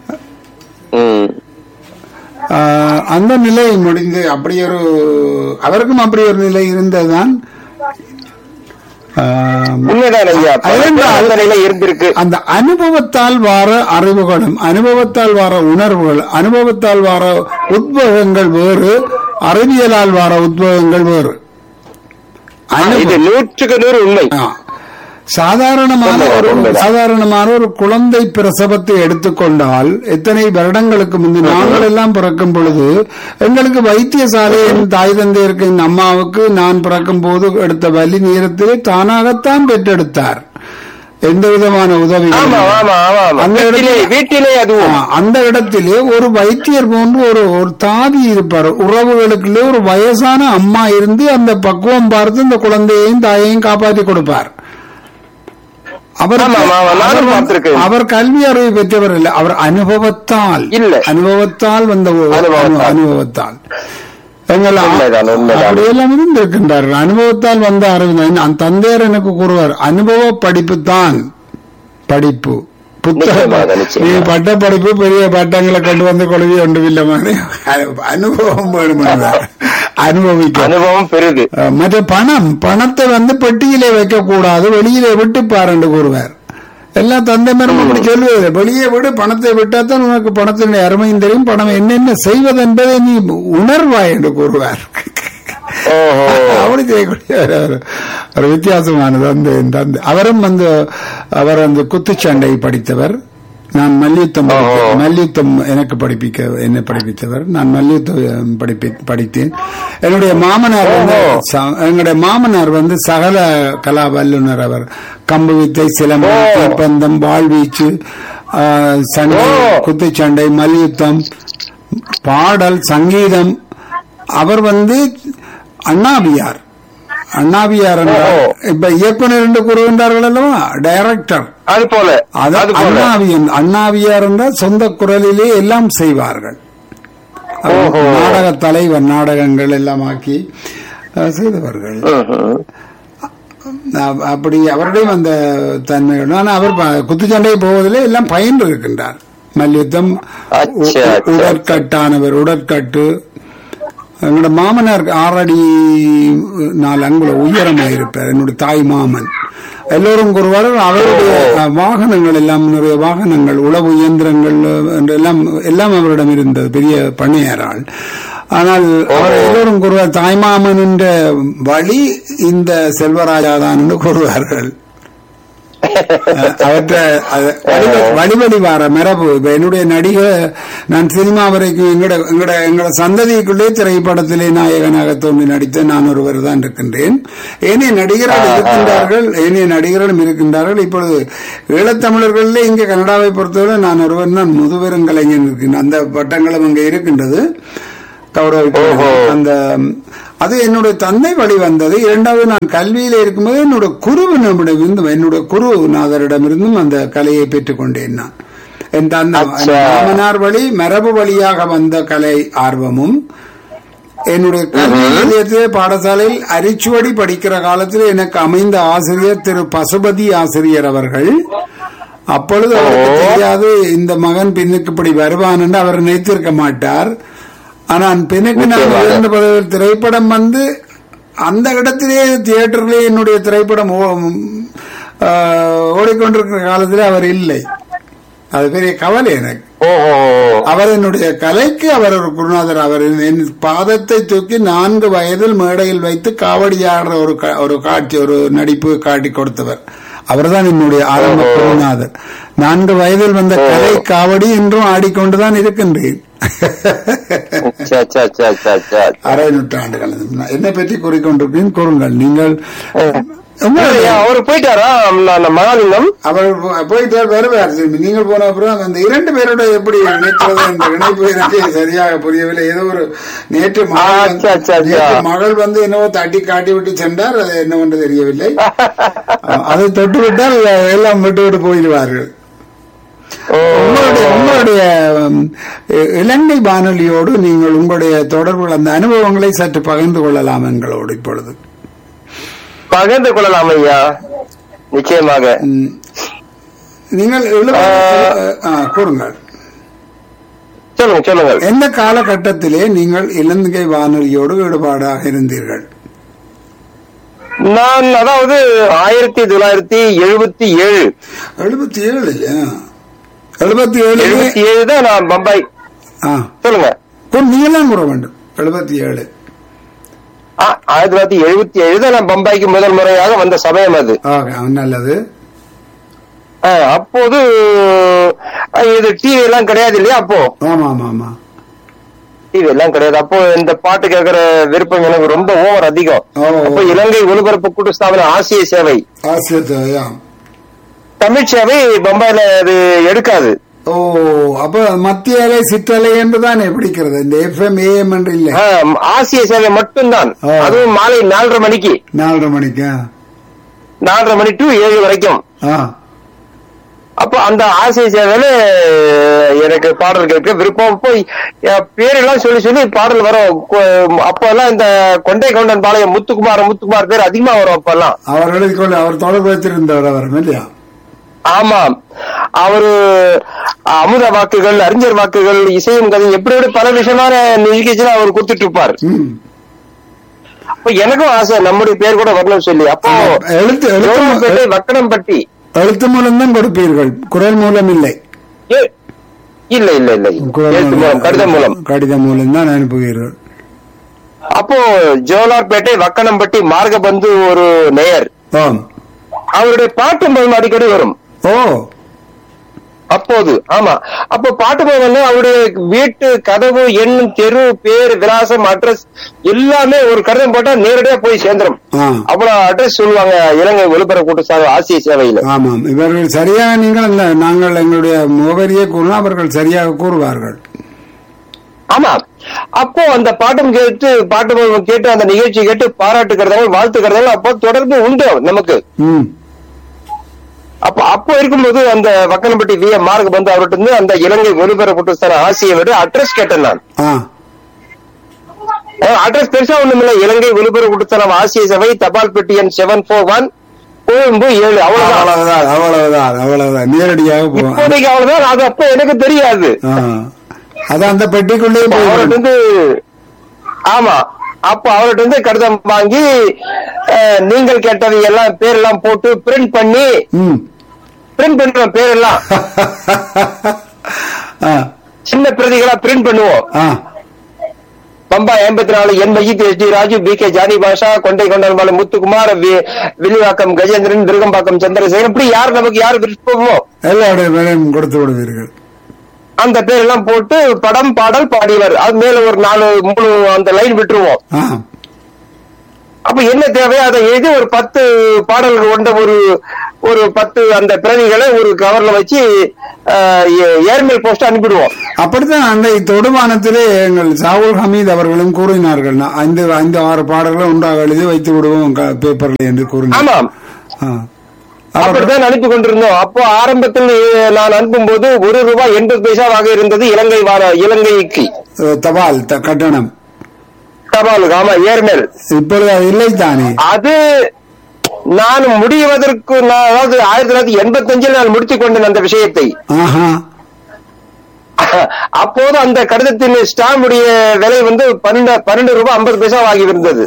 அந்த நிலை முடிந்து அப்படி ஒரு அவருக்கும் அப்படி ஒரு நிலை இருந்ததுதான். அந்த அனுபவத்தால் வார அறிவுகளும், அனுபவத்தால் வார உணர்வுகள், அனுபவத்தால் வார உத்வேகங்கள் வேறு, அறிவியலால் வார உத்வேகங்கள் வேறு. இது நூற்றுக்கு நூறு உண்மை. சாதாரணமான ஒரு சாதாரணமான ஒரு குழந்தை பிரசவத்தை எடுத்துக்கொண்டால் எத்தனை வருடங்களுக்கு முன்பு நாங்கள் எல்லாம் பிறக்கும் பொழுது எங்களுக்கு வைத்தியசாலை என் தாய் தந்தையருக்கு என் அம்மாவுக்கு நான் பிறக்கும் போது எடுத்த வலி நேரத்திலே தானாகத்தான் பெற்றெடுத்தார். எந்த விதமான உதவி அந்த இடத்திலே ஒரு வைத்தியர் போன்று ஒரு ஒரு தாதி இருப்பார். உறவுகளுக்குள்ளே ஒரு வயசான அம்மா இருந்து அந்த பக்குவம் பார்த்து இந்த குழந்தையையும் தாயையும் காப்பாற்றி கொடுப்பார். அவர் அவர் கல்வி அறிவு பெற்றவர் இல்லை, அவர் அனுபவத்தால் அனுபவத்தால் வந்த அனுபவத்தால் அப்படியெல்லாம் இருந்திருக்கின்றார்கள். அனுபவத்தால் வந்த அறிவு. தந்தையர் எனக்கு கூறுவார், அனுபவ படிப்பு தான் படிப்பு. புத்தகம் பட்ட படிப்பு பெரிய பட்டங்களை கொண்டு வந்து கொள்வி ஒன்றும் இல்லை, அனுபவம் வேணும், அனுபவிக்க அனுபவம் பெருது. மற்ற பணம் பணத்தை வந்து பெட்டியிலே வைக்க கூடாது, வெளியிலே விட்டு பாருன்னு கூறுவார். எல்லாம் தந்தை மரம் அப்படி சொல்லுவது, வெளியே விடு, பணத்தை விட்டாத்தான் உனக்கு பணத்தினுடைய அருமையும் தெரியும், பணம் என்னென்ன செய்வது என்பதை நீ உணர்வாய் என்று கூறுவார். அப்படி செய்யக்கூடிய ஒரு வித்தியாசமானது அந்த தந்தை. அவரும் வந்து அவர் அந்த குத்துச்சண்டை படித்தவர், நான் மல்யுத்தம் படித்தேன். மல்யுத்தம் எனக்கு படிப்பிக்க என்னை படிப்பித்தவர். நான் மல்யுத்தம் படிப்பி படித்தேன். என்னுடைய மாமனார் வந்து எங்களுடைய மாமனார் வந்து சகல கலா வல்லுநர். அவர் கம்பு வித்தை, சிலம்பம், தீப்பந்தம், வாழ்வீச்சு, சண்டை, குத்துச்சண்டை, மல்யுத்தம், பாடல், சங்கீதம். அவர் வந்து அண்ணாபியார் அண்ணாபியார் இப்ப இயக்குனர் என்று கூறுகின்றார்கள் அல்லவா, டைரக்டர். அது போல அண்ணாவியன் அண்ணாவியார் என்றால் சொந்த குரலிலே எல்லாம் செய்வார்கள். நாடக தலைவர், நாடகங்கள் எல்லாம் ஆக்கி செய்தவர்கள். அப்படி அவருடைய அந்த தன்மையுடன் அவர் குத்துச்சண்டை போவதிலே எல்லாம் பயின்று இருக்கின்றார். மல்யுத்தம், உடற்கட்டானவர், உடற்கட்டு. என்னோட மாமனார் ஆறடி நாலு அங்குல உயரமாக இருப்பார். என்னுடைய தாய் மாமன் எல்லோரும் கூறுவார்கள். அவருடைய வாகனங்கள் எல்லாம் நிறைய வாகனங்கள், உழவு இயந்திரங்கள் எல்லாம் எல்லாம் அவரிடம் இருந்தது. பெரிய பண்ணையாரால். ஆனால் அவர் எல்லோரும் கூறுவார் தாய்மாமன் என்ற வழி இந்த செல்வராஜா தான் என்று கூறுவார்கள். அவற்றை வழிவழி வார மரபு. இப்ப என்னுடைய நடிகர், நான் சினிமா வரைக்கும் எங்கட எங்கட எங்கட சந்ததிக்குள்ளே திரைப்படத்திலே நாயகனாக தோன்றி நடித்த நான் ஒருவர் தான் இருக்கின்றேன். ஏனைய நடிகர்கள் இருக்கின்றார்கள், ஏனைய நடிகர்களும் இருக்கின்றார்கள். இப்பொழுது ஈழத்தமிழர்களே இங்கே கனடாவை பொறுத்தவரை நான் ஒருவர் தான் முதுபெருங்கலைஞன் இருக்கின்றேன். அந்த பட்டங்களும் அங்கே இருக்கின்றது. அந்த அது என்னுடைய தந்தை வழி வந்தது. இரண்டாவது நான் கல்வியில இருக்கும்போது என்னோட குருவினமிடம் என்னுடைய குருநாதரிடமிருந்தும் அந்த கலையை பெற்றுக் கொண்டேன். நான் என் தந்தை மாமனார் வழி மரபு வழியாக வந்த கலை ஆர்வமும் என்னுடைய கல்வி நிலையத்திலே பாடசாலையில் அரிச்சுவடி படிக்கிற காலத்தில் எனக்கு அமைந்த ஆசிரியர் திரு பசுபதி ஆசிரியர் அவர்கள். அப்பொழுது அவருக்கு தெரியாது இந்த மகன் பின்னுக்கு இப்படி வருவான் என்று அவர் நினைத்திருக்க மாட்டார். ஆனால் பின்னுக்கு நான் இரண்டு பதவியில் திரைப்படம் வந்து அந்த இடத்திலே தியேட்டரிலே என்னுடைய திரைப்படம் ஓடிக்கொண்டிருக்கிற காலத்திலே அவர் இல்லை. அது பெரிய கவலை எனக்கு. அவர் என்னுடைய கலைக்கு அவர் ஒரு குருநாதர். அவர் என் பாதத்தை தூக்கி நான்கு வயதில் மேடையில் வைத்து காவடி ஆடுற ஒரு ஒரு காட்சி, ஒரு நடிப்பு காட்டி கொடுத்தவர். அவர்தான் என்னுடைய ஆரம்ப குருநாதர். நான்கு வயதில் வந்த கலை காவடி என்றும் ஆடிக்கொண்டுதான் இருக்கின்றேன். அரை நூற்றாண்டுகள் என்னை பற்றி கூறிக்கொண்டிருக்கேன். கூறுங்கள் நீங்கள். அவர் போயிட்டாரா மகாலிங்கம்? அவர் போயிட்டார், வருவார். நீங்கள் போன அப்புறம் அந்த இரண்டு பேரோட எப்படி நினைக்கிறது இந்த இணைப்பு எனக்கு சரியாக புரியவில்லை. ஏதோ ஒரு நேற்று மகள் வந்து என்னவோ தட்டி காட்டி விட்டு சென்றார். அது என்னவென்று தெரியவில்லை. அதை தொட்டு விட்டால் எல்லாம் விட்டு விட்டு போயிடுவார்கள். உங்களுடைய உங்களுடைய இலங்கை வானொலியோடு நீங்கள் உங்களுடைய தொடர்புகள், அந்த அனுபவங்களை சற்று பகிர்ந்து கொள்ளலாம் எங்களோடு இப்பொழுது. பகிர்ந்து கொள்ளலாம் ஐயா, நிச்சயமாக. நீங்கள் கூறுங்கள், சொல்லுங்க சொல்லுங்கள். எந்த காலகட்டத்திலே நீங்கள் இலங்கை வானொலியோடு ஈடுபாடாக இருந்தீர்கள்? நான் அதாவது ஆயிரத்தி தொள்ளாயிரத்தி எழுபத்தி ஏழு எழுபத்தி ஏழு எழுபத்தி ஏழு எழுபத்தி ஏழு தான் நான் பம்பாய். சொல்லுங்க, நீங்களாம் கூற வேண்டும். எழுபத்தி ஏழு ஆயிரத்தி தொள்ளாயிரத்தி எழுபத்தி ஏழு தான் நான் பம்பாய்க்கு முதல் முறையாக வந்த சமயம் அது. நல்லது. அப்போது இது டிவி எல்லாம் கிடையாது இல்லையா? அப்போ ஆமா ஆமா ஆமா டிவி எல்லாம் கிடையாது. அப்போ இந்த பாட்டு கேட்கிற விருப்பம் எனக்கு ரொம்ப ஓவர் அதிகம். அப்போ இலங்கை ஒலிபரப்பு கூட்டு ஸ்தாபன ஆசிய சேவை, ஆசிய சேவை, தமிழ் சேவை பம்பாயில அது எடுக்காது. ஓ, அப்ப மத்திய அலை சிற்றலை என்றுதான் பிடிக்கிறது. இந்த எஃப்எம் ஏஎம் என்று இல்லை, ஆசிய சேவை மட்டும்தான். அதுவும் மாலை நாலரை மணிக்கு நாலரை மணிக்கு நாலரை மணி டு ஏழு வரைக்கும். அப்போ அந்த ஆசிய சேவையில எனக்கு பாடல் கேட்க விருப்பம். இப்போ பேரெல்லாம் சொல்லி சொல்லி பாடல் வரும். அப்போ எல்லாம் இந்த கொண்டை கவுண்டன் பாளையம் முத்துக்குமார் முத்துக்குமார் பேர் அதிகமா வரும். அப்ப எல்லாம் அவர் எழுதிக்கொண்டு அவர் தொடர்பு வைத்திருந்தவர் அவர் இல்லையா? ஆமா, அவரு அமுத வாக்குகள், அறிஞர் வாக்குகள், இசையும் கதை, எப்படி எப்படி பல விஷயமான நிகழ்ச்சியில அவர் கொடுத்துட்டு இருப்பார். அப்ப எனக்கும் ஆசை நம்முடைய பேர் கூட வரணும் சொல்லி. அப்போ எழுத்து வக்கணம்பட்டி எழுத்து மூலம் தான் கொடுப்பீர்கள், குரல் மூலம் இல்லை? இல்ல இல்ல இல்ல, எழுத்து மூலம், கடிதம் மூலம். கடிதம் மூலம் தான் அனுப்புவீர்கள். அப்போ ஜோலார்பேட்டை வக்கணம்பட்டி மார்கபந்து ஒரு நேயர், அவருடைய பாட்டு அடிக்கடி வரும். ஓ, அப்போது. ஆமா, அப்ப பாட்டு வந்து அவருடைய வீட்டு கதவு, எண், தெரு, பேர், விலாசம், அட்ரஸ் எல்லாமே ஒரு கடிதம் போட்டா நேரடியா போய் சேர்ந்துரும். அவ்வளவு அட்ரஸ் சொல்லுவாங்க இலங்கை ஒலிபரப்பு கூட்டு ஆசிய சேவையில. ஆமாம், இவர்கள் சரியாக நீங்கள் நாங்கள் எங்களுடைய முகவரியை கூறினா அவர்கள் சரியாக கூறுவார்கள். ஆமா, அப்போ அந்த பாட்டும் கேட்டு பாட்டு கேட்டு அந்த நிகழ்ச்சி கேட்டு பாராட்டுக்கிறதாங்க, வாழ்த்துக்கிறதாங்க அப்போ தொடர்பு உண்டு நமக்கு. அப்ப அப்போ இருக்கும்போது அந்த வக்கனப்பட்டி வி எம் மார்க் வந்து அவர்கிட்ட இருந்து அந்த இலங்கை ஒலிபரப்பு ஆசியை விட அட்ரஸ் கேட்டேன் நான். அட்ரஸ் பெருசா ஒண்ணும் இல்ல, இலங்கை ஒலிபரப்பு கூட்டுத்தரம் ஆசிய சபை, தபால் பெட்டி எண் செவன் போர் ஒன் கொழும்பு ஏழு. அவ்வளவுதான் அவ்வளவுதான் அவ்வளவுதான் நேரடியாக இப்போதைக்கு அவ்வளவுதான். அது அப்போ எனக்கு தெரியாது. அதான் அந்த பெட்டிக்குள்ளே அவர்கிட்ட இருந்து. ஆமா, அப்ப அவர்கிட்ட இருந்து கடிதம் வாங்கி நீங்கள் கேட்டவை எல்லாம் பேரெல்லாம் போட்டு பிரிண்ட் பண்ணி பிரிண்ட் பண்ற பேரெல்லாம் சின்ன பிரதிகளா பிரிண்ட் பண்ணுவோம். பம்பா எண்பத்தி நாலு என் Majid, S T Raju, B K Johnny பாஷா, கொண்டை கொண்டல் முத்துக்குமார், வில்லிவாக்கம் கஜேந்திரன், திருகம்பாக்கம் சந்திரசேகரன், இப்படி யார் நமக்கு யார் விருப்பமோ எல்லாருடைய கொடுத்து விடுவீர்கள். அந்த பேரெல்லாம் போட்டு படம் பாடல் பாடியவர் அது மேல ஒரு நாலு மூணு அந்த லைன் விட்டுருவோம். அப்ப என்ன தேவையோ அதை எழுதி ஒரு பத்து பாடல்கள் கொண்ட ஒரு ஒரு பத்து அந்த பிரதிகளை ஒரு கவர்ல வச்சு ஏர்மெயில் போஸ்ட் அனுப்பிடுவோம். அப்படித்தான் அந்த தொடுமானத்திலே எங்கள் சாகுல் ஹமீத் அவர்களும் கூறினார்கள், ஐந்து ஐந்து ஆறு பாடல்களை ஒன்றாக எழுதி வைத்து விடுவோம் பேப்பர்ல என்று கூறினார். ஆமாம், அப்படித்தான் அனுப்பி கொண்டிருந்தோம். அப்போ ஆரம்பத்தில் நான் அனுப்பும் போது ஒரு ரூபாய் எண்பது பைசாவாக இருந்தது இலங்கை இலங்கைக்கு தபால் கட்டணம். தபாலுக்கு ஆமா, ஏர்மெயில். இப்பொழுது அது இல்லை தானே. அது நான் முடிவதற்கு அதாவது ஆயிரத்தி தொள்ளாயிரத்தி எண்பத்தி அஞ்சில் நான் முடித்துக் கொண்டேன் அந்த விஷயத்தை. அப்போது அந்த கடிதத்தின் ஸ்டாம்புடைய விலை வந்து பன்னெண்டு பன்னெண்டு ரூபாய் ஐம்பது பைசா ஆகி இருந்தது.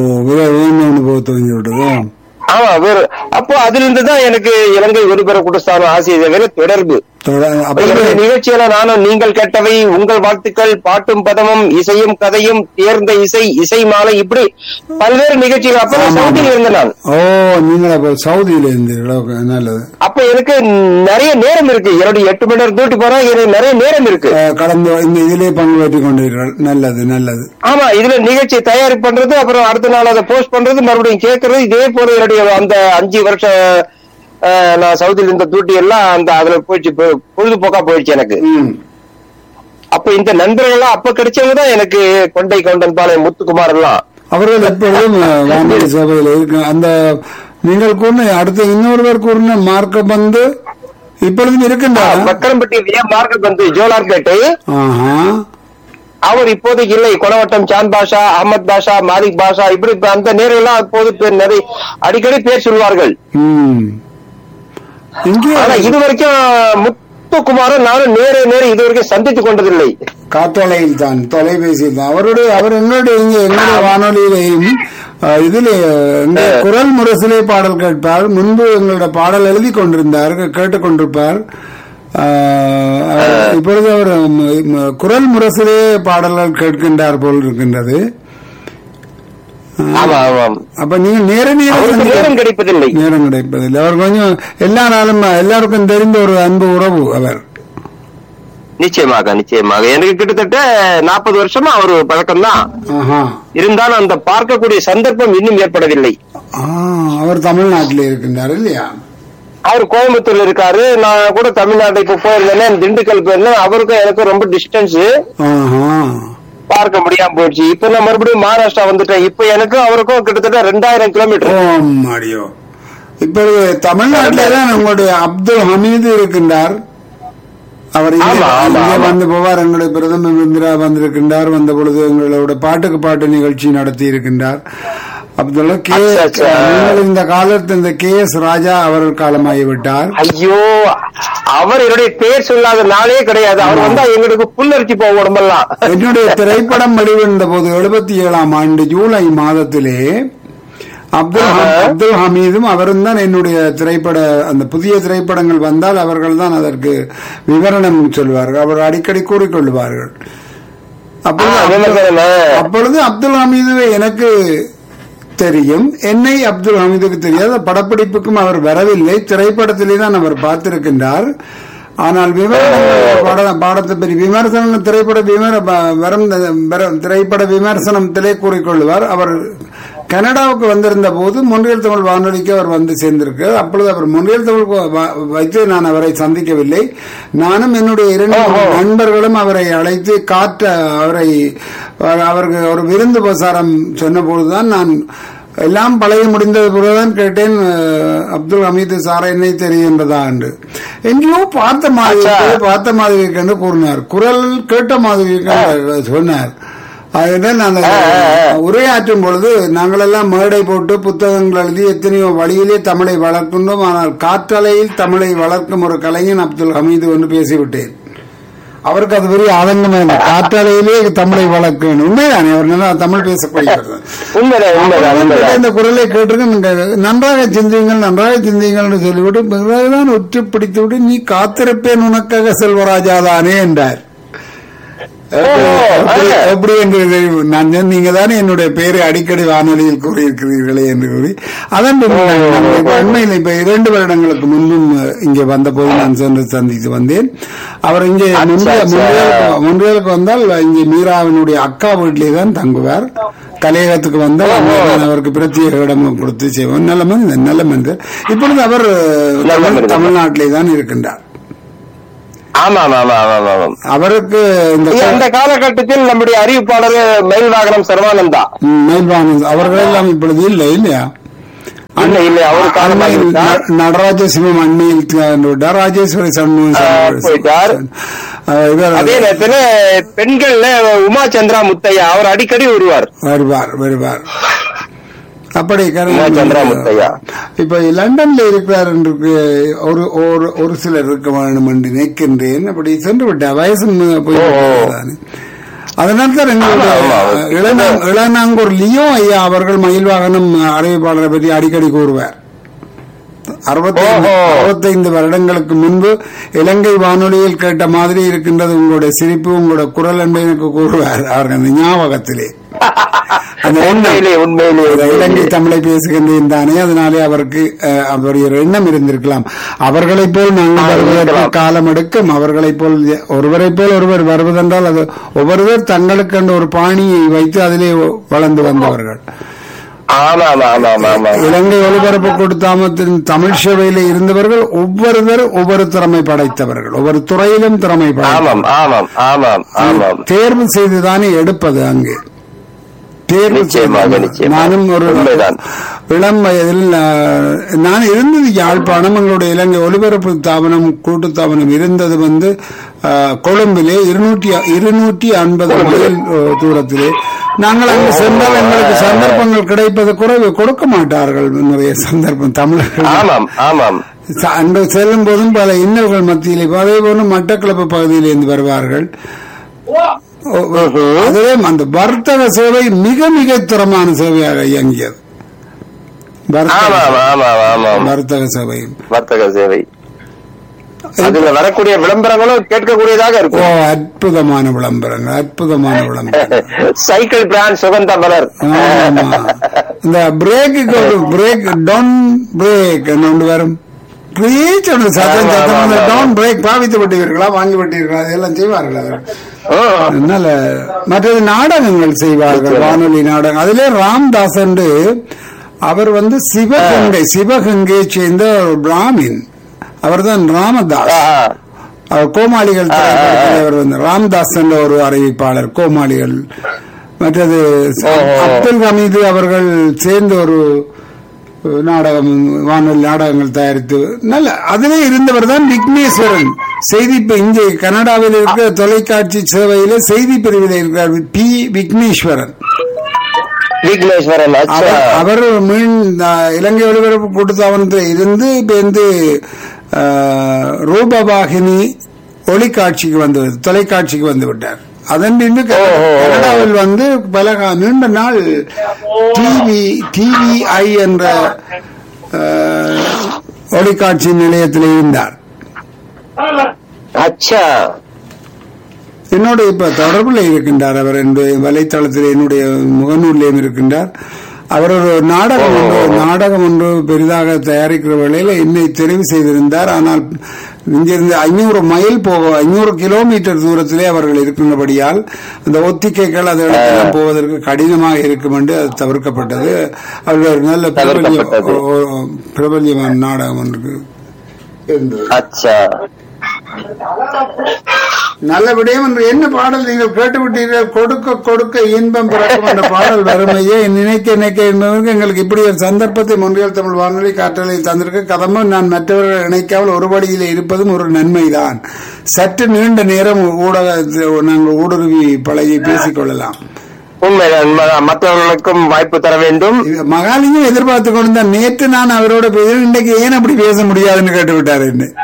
ஆமா, வேறு அப்போ அதிலிருந்துதான் எனக்கு இலங்கை ஒலிபரப்பு கூட்டுத்தான ஆசிய தொடர்பு. நிகழ்ச்சியில நானும் நீங்கள் கேட்டவை, உங்கள் வாழ்த்துக்கள், பாட்டும் பதமும், இசையும் கதையும், தேர்ந்த இசை, இசை மாலை, இப்படி பல்வேறு நிகழ்ச்சிகள். அப்ப சவுதியில இருந்தேன் நான். ஓ, நீங்க சவுதியில இருந்தீங்களா? நல்லது. அப்ப எனக்கு நிறைய நேரம் இருக்கு, என்னுடைய எட்டு மணி நேரம் டியூட்டி போறேன், எனக்கு நிறைய நேரம் இருக்கு. கடந்த இந்த இதிலே பங்கு பெற்றுக் கொண்டீர்கள். நல்லது நல்லது. ஆமா, இதுல நிகழ்ச்சி தயாரி பண்றது, அப்புறம் அடுத்த நாள் அதை போஸ்ட் பண்றது, மறுபடியும் கேட்கறது, இதே போல என்னுடைய அந்த அஞ்சு வருஷம் நான் சவுதியில் இருந்த டியூட்டி எல்லாம் அந்த அதுல போயிடுச்சு, பொழுதுபோக்கா போயிடுச்சு எனக்கு. அப்ப இந்த நண்பர்கள்லாம் அப்ப கிடைச்சவங்கதான் எனக்கு கொண்டை கவுண்டன் பாளையம் முத்துக்குமார் எல்லாம். அவர்கள் எப்பொழுதும் வானொலி சபையில் இருக்கு. அந்த நீங்கள் கூறின அடுத்த இன்னொருவர் கூறின மார்க்கம் வந்து இப்பொழுதும் இருக்கின்றார். மக்கரம்பட்டி மார்க்கம் வந்து ஜோலார்பேட்டை. அவர் இப்போதைக்கு இல்லை, கொலவட்டம் சாந்த் பாஷா, அஹமத் பாஷா, மாலிக் பாஷா, இப்படி அந்த நேரெல்லாம் அப்போது பேர் நிறைய அடிக்கடி பேர் சொல்வார்கள். இது வரைக்கும் முத்துக்குமாரும் நானும் நேர நேர இது வரைக்கும் சந்தித்துக் கொண்டதில்லை. காத்தொலையில் தான், தொலைபேசியில் தான். அவருடைய அவர் எங்களுடைய இங்கே எங்களுடைய வானொலியிலையும் இதிலே குரல் முரசிலே பாடல் கேட்பார். முன்பு எங்களுடைய பாடல் எழுதி கொண்டிருந்தார், கேட்டுக் கொண்டிருப்பார். இப்பொழுது அவர் குரல் முரசிலே பாடல்கள் கேட்கின்றார் போல் இருக்கின்றது. அப்ப நீங்க நேர நேரம் கிடைப்பதில்லை நேரம் கிடைப்பதில்லை. அவர் கொஞ்சம் எல்லா நாளும் எல்லாருக்கும் தெரிந்த ஒரு அன்பு உறவு அவர். நிச்சயமாக நிச்சயமாக எனக்கு கிட்டத்தட்ட நாற்பது வருஷமா அவர் பழக்கம் தான். இருந்தாலும் அந்த பார்க்கக்கூடிய சந்தர்ப்பம் இன்னும் ஏற்படவில்லை. அவர் தமிழ்நாட்டில் இருக்கின்றார் இல்லையா? அவர் கோயம்புத்தூர்ல இருக்காரு. நான் கூட தமிழ்நாட்டை இப்ப போயிருந்தேன், திண்டுக்கல் போயிருந்தேன். அவருக்கும் எனக்கும் ரொம்ப டிஸ்டன்ஸ், பார்க்க முடியாம போயிடுச்சு. இப்ப நான் மறுபடியும் மகாராஷ்டிரா வந்துட்டேன். இப்ப எனக்கும் அவருக்கும் கிட்டத்தட்ட ரெண்டாயிரம் கிலோமீட்டர். இப்ப தமிழ்நாட்டில தான் உங்களுடைய அப்துல் ஹமீது இருக்கின்றார். அவர் வந்து போவார். எங்களுடைய பிரதம மந்திரா வந்திருக்கின்றார். வந்த பொழுது எங்களோட பாட்டுக்கு பாட்டு நிகழ்ச்சி நடத்தி இருக்கின்றார். அப்துல்லா கே இந்த காலத்தில் இந்த கே எஸ் ராஜா அவர்கள் காலமாகிவிட்டார். ஐயோ, அவர் என்னுடைய பேர் சொல்லாத நாளே கிடையாது. அவர் வந்தா எங்களுக்கு புல்லரிச்சு போக உடம்பெல்லாம். என்னுடைய திரைப்படம் வெளிவந்த போது எழுபத்தி ஏழாம் ஆண்டு ஜூலை மாதத்திலே அப்துல் அப்துல் ஹமீதும் அவரும் தான் என்னுடைய திரைப்பட அந்த புதிய திரைப்படங்கள் வந்தால் அவர்கள் தான் அதற்கு விவரணம் சொல்வார்கள். அவர் அடிக்கடி கூறிக்கொள்வார்கள். அப்பொழுது அப்துல் ஹமீதுவை எனக்கு தெரியும், என்னை அப்துல் ஹமீதுக்கு தெரியாது. படப்பிடிப்புக்கும் அவர் வரவில்லை, திரைப்படத்திலே தான் அவர் பார்த்திருக்கின்றார். ஆனால் விமர்சனம் பாடத்தை பற்றி விமர்சனம் திரைப்பட விமர வரும் திரைப்பட விமர்சனத்திலே கூறிக்கொள்வார். அவர் கனடாவுக்கு வந்திருந்த போது மொன்றியல் தமிழ் வானொலிக்கு அவர் வந்து சேர்ந்திருக்கிறார். அப்பொழுது அவர் மொன்றியல் தமிழ் வைத்து நான் அவரை சந்திக்கவில்லை. நானும் என்னுடைய இரண்டு நண்பர்களும் அவரை அழைத்து காற்ற அவரை அவருக்கு ஒரு விருந்து பிரசாரம் சொன்ன போதுதான் நான் எல்லாம் பழைய முடிந்தது போலதான் கேட்டேன், அப்துல் ஹமீது சாரா என்னை தெரிகின்றதா என்று. எங்கேயோ பார்த்த மாதிரி பார்த்த மாதிரி என்று கூறினார். குரல் கேட்ட மாதிரி சொன்னார். அதனால் அந்த உரையாற்றும் பொழுது நாங்கள் எல்லாம் மேடை போட்டு புத்தகங்கள் எழுதி எத்தனையோ வழியிலே தமிழை வளர்க்கின்றோம். ஆனால் காற்றலையில் தமிழை வளர்க்கும் ஒரு கலைஞன் அப்துல் ஹமீது என்று பேசிவிட்டேன். அவருக்கு அது பெரிய ஆதங்கமே இல்லை. காற்றாலையிலே தமிழை வளர்க்க வேண்டும். உண்மைதானே, அவர் நல்லா தமிழ் பேசப்படுகிறது. இந்த குரலை கேட்டிருக்க நன்றாக சிந்தியுங்கள் நன்றாக சிந்தியுங்கள் சொல்லிவிட்டு பிறகுதான் ஒற்று பிடித்து விட்டு நீ காத்திருப்பேன் உனக்காக செல்வராஜாதானே என்றார். எப்படி என்று தெரியும். நான் நீங்க தானே என்னுடைய பெயரை அடிக்கடி வானொலியில் கூறியிருக்கிறீர்களே என்று கூறி அதன் உண்மையில் இப்ப இரண்டு வருடங்களுக்கு முன்பும் இங்கே வந்த போது நான் சென்று சந்தித்து வந்தேன். அவர் இங்கே முன்றியலுக்கு வந்தால் இங்கே மீராவினுடைய அக்கா வீட்டிலே தான் தங்குவார். கலையகத்துக்கு வந்தால் அவருக்கு பிரத்யேக இடம் கொடுத்து செய்வோம். நல்ல மனிதர் நல்ல மனிதர். இப்பொழுது அவர் தமிழ்நாட்டிலே தான் இருக்கின்றார். அவருக்கு இந்த காலகட்டத்தில் நம்முடைய அறிவிப்பாளர் மயில்வாகனம் சர்வானந்தா மயில்வாகனம் அவர்கள் எல்லாம் இப்பொழுது இல்லை இல்லையா? நடராஜ சிவம் அண்மையில் ராஜேஸ்வரி சண்முகம் போயிட்டார். அதே நேரத்தில் பெண்கள்ல உமா சந்திரா முத்தையா அவர் அடிக்கடி வருவார் வருவார் வருவார் அப்படி இப்ப லண்டன்ல இருக்கிறார் என்று ஒரு ஒரு சிலர் இருக்க வேண்டும் என்று நினைக்கின்றேன். அப்படி சென்று விட்டார், வயசு போய். அதனால தான் எங்களுடைய இளநாங்கூர் லியோ ஐயா அவர்கள் மயில்வாகனம் அறிவிப்பாளரை பற்றி அடிக்கடி கூறுவார். அறுபத்தைந்து வருடங்களுக்கு முன்பு இலங்கை வானொலியில் கேட்ட மாதிரி இருக்கின்றது உங்களுடைய சிரிப்பு உங்களுடைய குரல் என்று எனக்கு கூறுவார். அவர்கள் அந்த ஞாபகத்திலே இலங்கை தமிழை பேசுகின்றேன் தானே, அதனாலே அவருக்கு அவருடைய எண்ணம் இருந்திருக்கலாம். அவர்களை போல் நாங்கள் வருவதற்கு காலம் எடுக்கும். அவர்களை போல் ஒருவரை போல் ஒருவர் வருவதென்றால் அது ஒவ்வொருவர் தங்களுக்கு ஒரு பாணியை வைத்து அதிலே வளர்ந்து வந்தவர்கள். இலங்கை ஒலிபரப்பு கொடுத்தாமத்தின் தமிழ் சேவையில இருந்தவர்கள் ஒவ்வொருவர் ஒவ்வொரு திறமை படைத்தவர்கள், ஒவ்வொரு துறையிலும் திறமை படைத்தவர்கள். தேர்வு செய்துதானே எடுப்பது அங்கே. நானும் ஒரு இளம் வயதில் நான் இருந்தது யாழ்ப்பாணம். எங்களுடைய இலங்கை ஒலிபரப்பு தாபனம் கூட்டு தாபனம் இருந்தது வந்து கொழும்பிலே இருநூற்றி இருநூற்றி ஐம்பது மைல் தூரத்திலே. நாங்கள் அங்கு சென்றால் எங்களுக்கு சந்தர்ப்பங்கள் கிடைப்பது குறைவு, கொடுக்க மாட்டார்கள் நிறைய சந்தர்ப்பம் தமிழர்கள். அங்கு செல்லும் போதும் பல இன்னல்கள் மத்தியிலே அதே போல மட்டக்களப்பு பகுதியிலிருந்து வருவார்கள். அதுவே அந்த வர்த்தக சேவை மிக மிக தரமான சேவையாக இயங்கியது. வர்த்தக சேவை வர்த்தக சேவை அதுல வரக்கூடிய விளம்பரங்களும் கேட்கக்கூடியதாக இருக்கும். அற்புதமான விளம்பரங்கள், அற்புதமான விளம்பரங்கள். சைக்கிள் பிராண்ட் சுகந்தா மலர். இந்த பிரேக்கு ஒரு பிரேக் டவுன் பிரேக் ஒன்று வரும். டவுன் பிரேக் பாவித்து விட்டீர்களா, வாங்கி விட்டீர்களா, இதெல்லாம் செய்வார்கள். அதனால மற்றது நாடகங்கள் செய்வார்கள், வானொலி நாடகம். அதிலே ராம்தாஸ் என்று அவர் வந்து சிவகங்கை சிவகங்கையை சேர்ந்த ஒரு பிராமின். அவர் தான் ராமதாஸ். அவர் கோமாளிகள் அவர் வந்து ராம்தாஸ் என்ற ஒரு அறிவிப்பாளர் கோமாளிகள். மற்றது அப்துல் ஹமீது அவர்கள் சேர்ந்து ஒரு நாடகம் வானொலி நாடகங்கள் தயாரித்து நல்ல அதிலே இருந்தவர் தான் விக்னேஸ்வரன். செய்தி இங்கே கனடாவில் இருக்கிற தொலைக்காட்சி சேவையில செய்தி பிரிவில் இருக்கிறார் பி விக்னேஸ்வரன். அவர் மீன் இலங்கை ஒலிபரப்பு கூட்டுத்தாபனத்தில் இருந்து இப்ப வந்து ரூபவாகினி ஒளிக்காட்சிக்கு வந்து தொலைக்காட்சிக்கு வந்து விட்டார். அதன் பின்பு கனடாவில் வந்து பல நீண்ட நாள் டிவி டிவிஐ என்ற ஒளிக்காட்சி நிலையத்தில் இருந்தார். என்னோட இப்ப தொடர்புல இருக்கின்றார். அவர் என்னுடைய வலைத்தளத்தில் என்னுடைய முகநூலிலும் இருக்கின்றார். அவர் ஒரு நாடகம் ஒன்று நாடகம் ஒன்று பெரிதாக தயாரிக்கிற வேளையில் என்னை தெரிவு செய்திருந்தார். ஆனால் இங்கிருந்து ஐநூறு மைல் போக ஐநூறு கிலோமீட்டர் தூரத்திலே அவர்கள் இருக்கின்றபடியால் அந்த ஒத்திகைகள் அதெல்லாம் போவதற்கு கடினமாக இருக்கும் என்று அது தவிர்க்கப்பட்டது. அவர்கள் ஒரு நல்ல பிரபல்ய பிரபல்யமான நாடகம் ஒன்று இருந்தது. நல்ல விடயம் என்று என்ன பாடல் நீங்கள் கேட்டுவிட்டீர்கள்? கொடுக்க கொடுக்க இன்பம் பிறக்கும் என்ற பாடல் வறுமையே நினைக்க நினைக்க என்பதற்கு எங்களுக்கு இப்படி ஒரு சந்தர்ப்பத்தை மொன்றியல் தமிழ் வானொலி காற்றலை தந்திருக்க கதமும் நான் மற்றவர்கள் இணைக்காமல் ஒரு படியிலே இருப்பதும் ஒரு நன்மைதான். சற்று நீண்ட நேரம் ஊடக நாங்கள் ஊடுருவி பழகி பேசிக் கொள்ளலாம். உண்மைதான், மற்றவர்களுக்கும் வாய்ப்பு தர வேண்டும். மகாலிங்கம் எதிர்பார்த்து கொண்டிருந்தார். நேற்று நான் அவரோட பேசுறேன், இன்றைக்கு ஏன் அப்படி பேச முடியாதுன்னு கேட்டு விட்டாரு.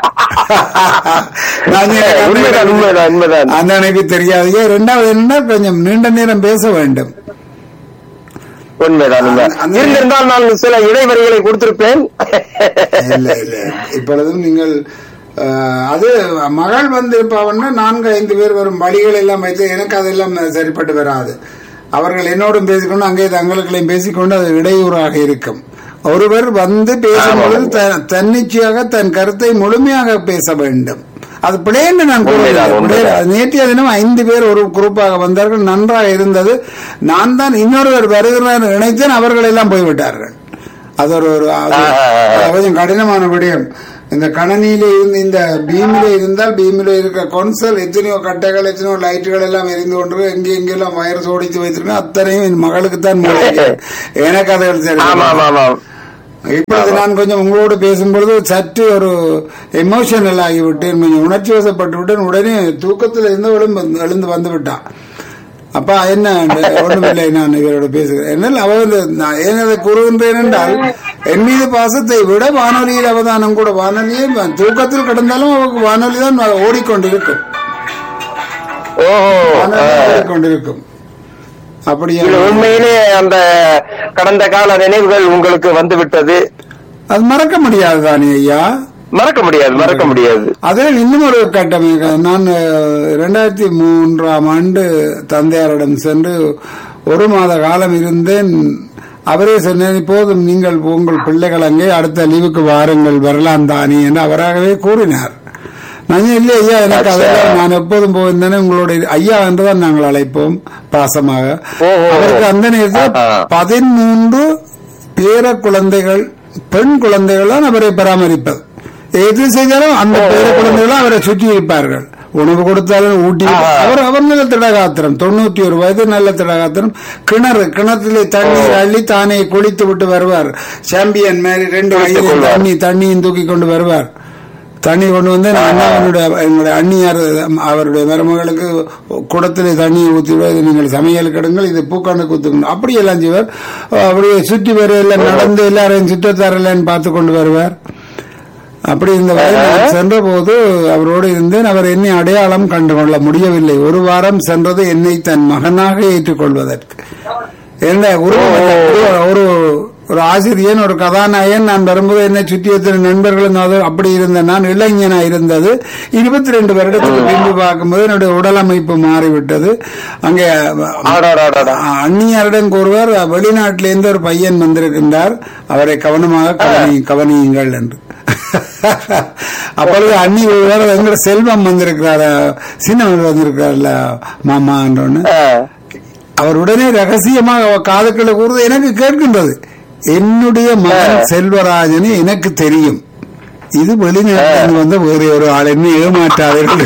அந்த எனக்கு தெரியாது. இரண்டாவது என்ன, கொஞ்சம் நீண்ட நேரம் பேச வேண்டும். உண்மைதான், இருந்தால் நான் சில இடைவெளிகளை கொடுத்திருப்பேன். இல்ல இல்ல, இப்பொழுதும் நீங்கள் அது மகள் வந்திருப்பாவன்னா நான்கு ஐந்து பேர் வரும் வழிகள் எல்லாம் வைத்து எனக்கு அதெல்லாம் சரிப்பட்டு வராது. அவர்கள் என்னோடும் பேசிக்கொண்டு அங்கே தங்களுக்களையும் பேசிக்கொண்டு அது இடையூறாக இருக்கும். ஒருவர் வந்து பேசும்பொழுது தன்னிச்சையாக தன் கருத்தை முழுமையாக பேச வேண்டும். அது பிள்ளைன்னு நான் கூறுகிறேன். நேற்றைய தினம் ஐந்து பேர் ஒரு குரூப்பாக வந்தார்கள், நன்றாக இருந்தது. நான் தான் இன்னொருவர் வருகிறார் நினைத்தேன், அவர்கள் எல்லாம் போய்விட்டார்கள். அது ஒரு கொஞ்சம் கடினமான விடயம். இந்த கணனியில இருந்து இந்த பீமில இருந்தால் பீமில இருக்க கொன்சல் எத்தனையோ கட்டைகள் எத்தனையோ லைட்டுகள் எல்லாம் எரிந்து கொண்டு எங்கே எங்கெல்லாம் வயர் சோடித்து வைத்திருக்கேன். அத்தனையும் என் மகளுக்கு தான் எனக்கு அதை இப்பொழுது நான் கொஞ்சம் உங்களோடு பேசும்பொழுது சற்று ஒரு எமோஷனல் ஆகிவிட்டேன், கொஞ்சம் உணர்ச்சி வசப்பட்டு விட்டேன். உடனே தூக்கத்தில் இருந்து எழுந்து எழுந்து வந்து விட்டான். அப்பா என்ன ஒண்ணுமில்லை, நான் இவரோட பேசுகிறேன். என்னால் அவர் ஏன் அதை கூறுகின்றேன் என்றால், என் மீது பாசத்தை விட வானொலியில் அவதானம் கூட. வானொலியே தூக்கத்தில் கிடந்தாலும் அவருக்கு வானொலி தான் ஓடிக்கொண்டிருக்கும், ஓடிக்கொண்டிருக்கும். அப்படியே உண்மையிலே அந்த கடந்த கால நினைவுகள் உங்களுக்கு வந்து விட்டது. அது மறக்க முடியாது தானே ஐயா, மறக்க முடியாது, மறக்க முடியாது. அதில் இன்னும் ஒரு கட்டம். நான் இரண்டாயிரத்தி மூன்றாம் ஆண்டு தந்தையாரிடம் சென்று ஒரு மாத காலம் இருந்தேன். அவரே சொன்னேன், போதும் நீங்கள் உங்கள் பிள்ளைகள் அங்கே அடுத்த லீவுக்கு வாருங்கள், வரலாம் தானே என்று அவராகவே கூறினார். நான் இல்லை ஐயா, எனக்கு அதெல்லாம் நான் எப்போதும் போயிருந்தேனே, உங்களுடைய ஐயா என்றுதான் நாங்கள் அழைப்போம் பாசமாக. அவருக்கு அந்த நேரத்தில் பதிமூன்று பேர குழந்தைகள், பெண் குழந்தைகள் தான் அவரை பராமரிப்பது. எது செய்தாலும் அந்த பேர குழந்தைகளும் அவரை சுற்றி இருப்பார்கள். உணவு கொடுத்தாலும் ஊட்டி. அவர் அவர் நல்ல திடகாத்திரம், தொண்ணூத்தி ஒரு வயது, நல்ல திடகாத்திரம். கிணறு கிணத்துல தண்ணீர் அள்ளி தானே குளித்து விட்டு வருவார். சாம்பியன் மாதிரி ரெண்டு வயதில் தண்ணி தண்ணியும் தூக்கி கொண்டு வருவார். தண்ணி கொண்டு வந்து அண்ணாவனுடைய என்னுடைய அண்ணியார் அவருடைய மருமகளுக்கு குடத்திலே தண்ணியை ஊற்றிவிட, நீங்கள் சமையல் கிடங்கள், இது பூக்காண்டு குத்துக்கணும், அப்படி எல்லாம் செய்வார். அப்படியே சுற்றி வர எல்லாம் நடந்து எல்லாரையும் சுற்றத்தாரெல்லாம் பார்த்து கொண்டு வருவார். அப்படி இந்த வயதில் சென்ற போது அவரோடு இருந்தேன். அவர் என்னை அடையாளம் கண்டு கொள்ள முடியவில்லை. ஒரு வாரம் சென்றது என்னை தன் மகனாக ஏற்றுக்கொள்வதற்கு. என்ன ஒரு ஒரு ஆசிரியன், ஒரு கதாநாயகன். நான் வரும்போது என்னை சுற்றி எத்தனை நண்பர்களும் அப்படி இருந்த நான் இளைஞனா இருந்தது. இருபத்தி ரெண்டு வருடத்துக்கு பின்பு பார்க்கும்போது என்னுடைய உடல் அமைப்பு மாறிவிட்டது. அங்கே அந்நியரிடம் கூறுவார், வெளிநாட்டிலிருந்து ஒரு பையன் வந்திருக்கின்றார், அவரை கவனமாக கவனி கவனியுங்கள் என்று. அப்பொழுது அண்ணி எங்களோட செல்வம் வந்திருக்கிறார, சின்னவர் வந்திருக்கிறார்ல மாமா என்றொன்னு. அவர் உடனே ரகசியமாக காதுக்களை கூறுவது எனக்கு கேட்கின்றது. என்னுடைய மகன் செல்வராஜன் எனக்கு தெரியும், இது வெளிநாட்டில் வந்து வேறு ஒரு ஆள், என்ன ஏமாற்றாதீர்கள்.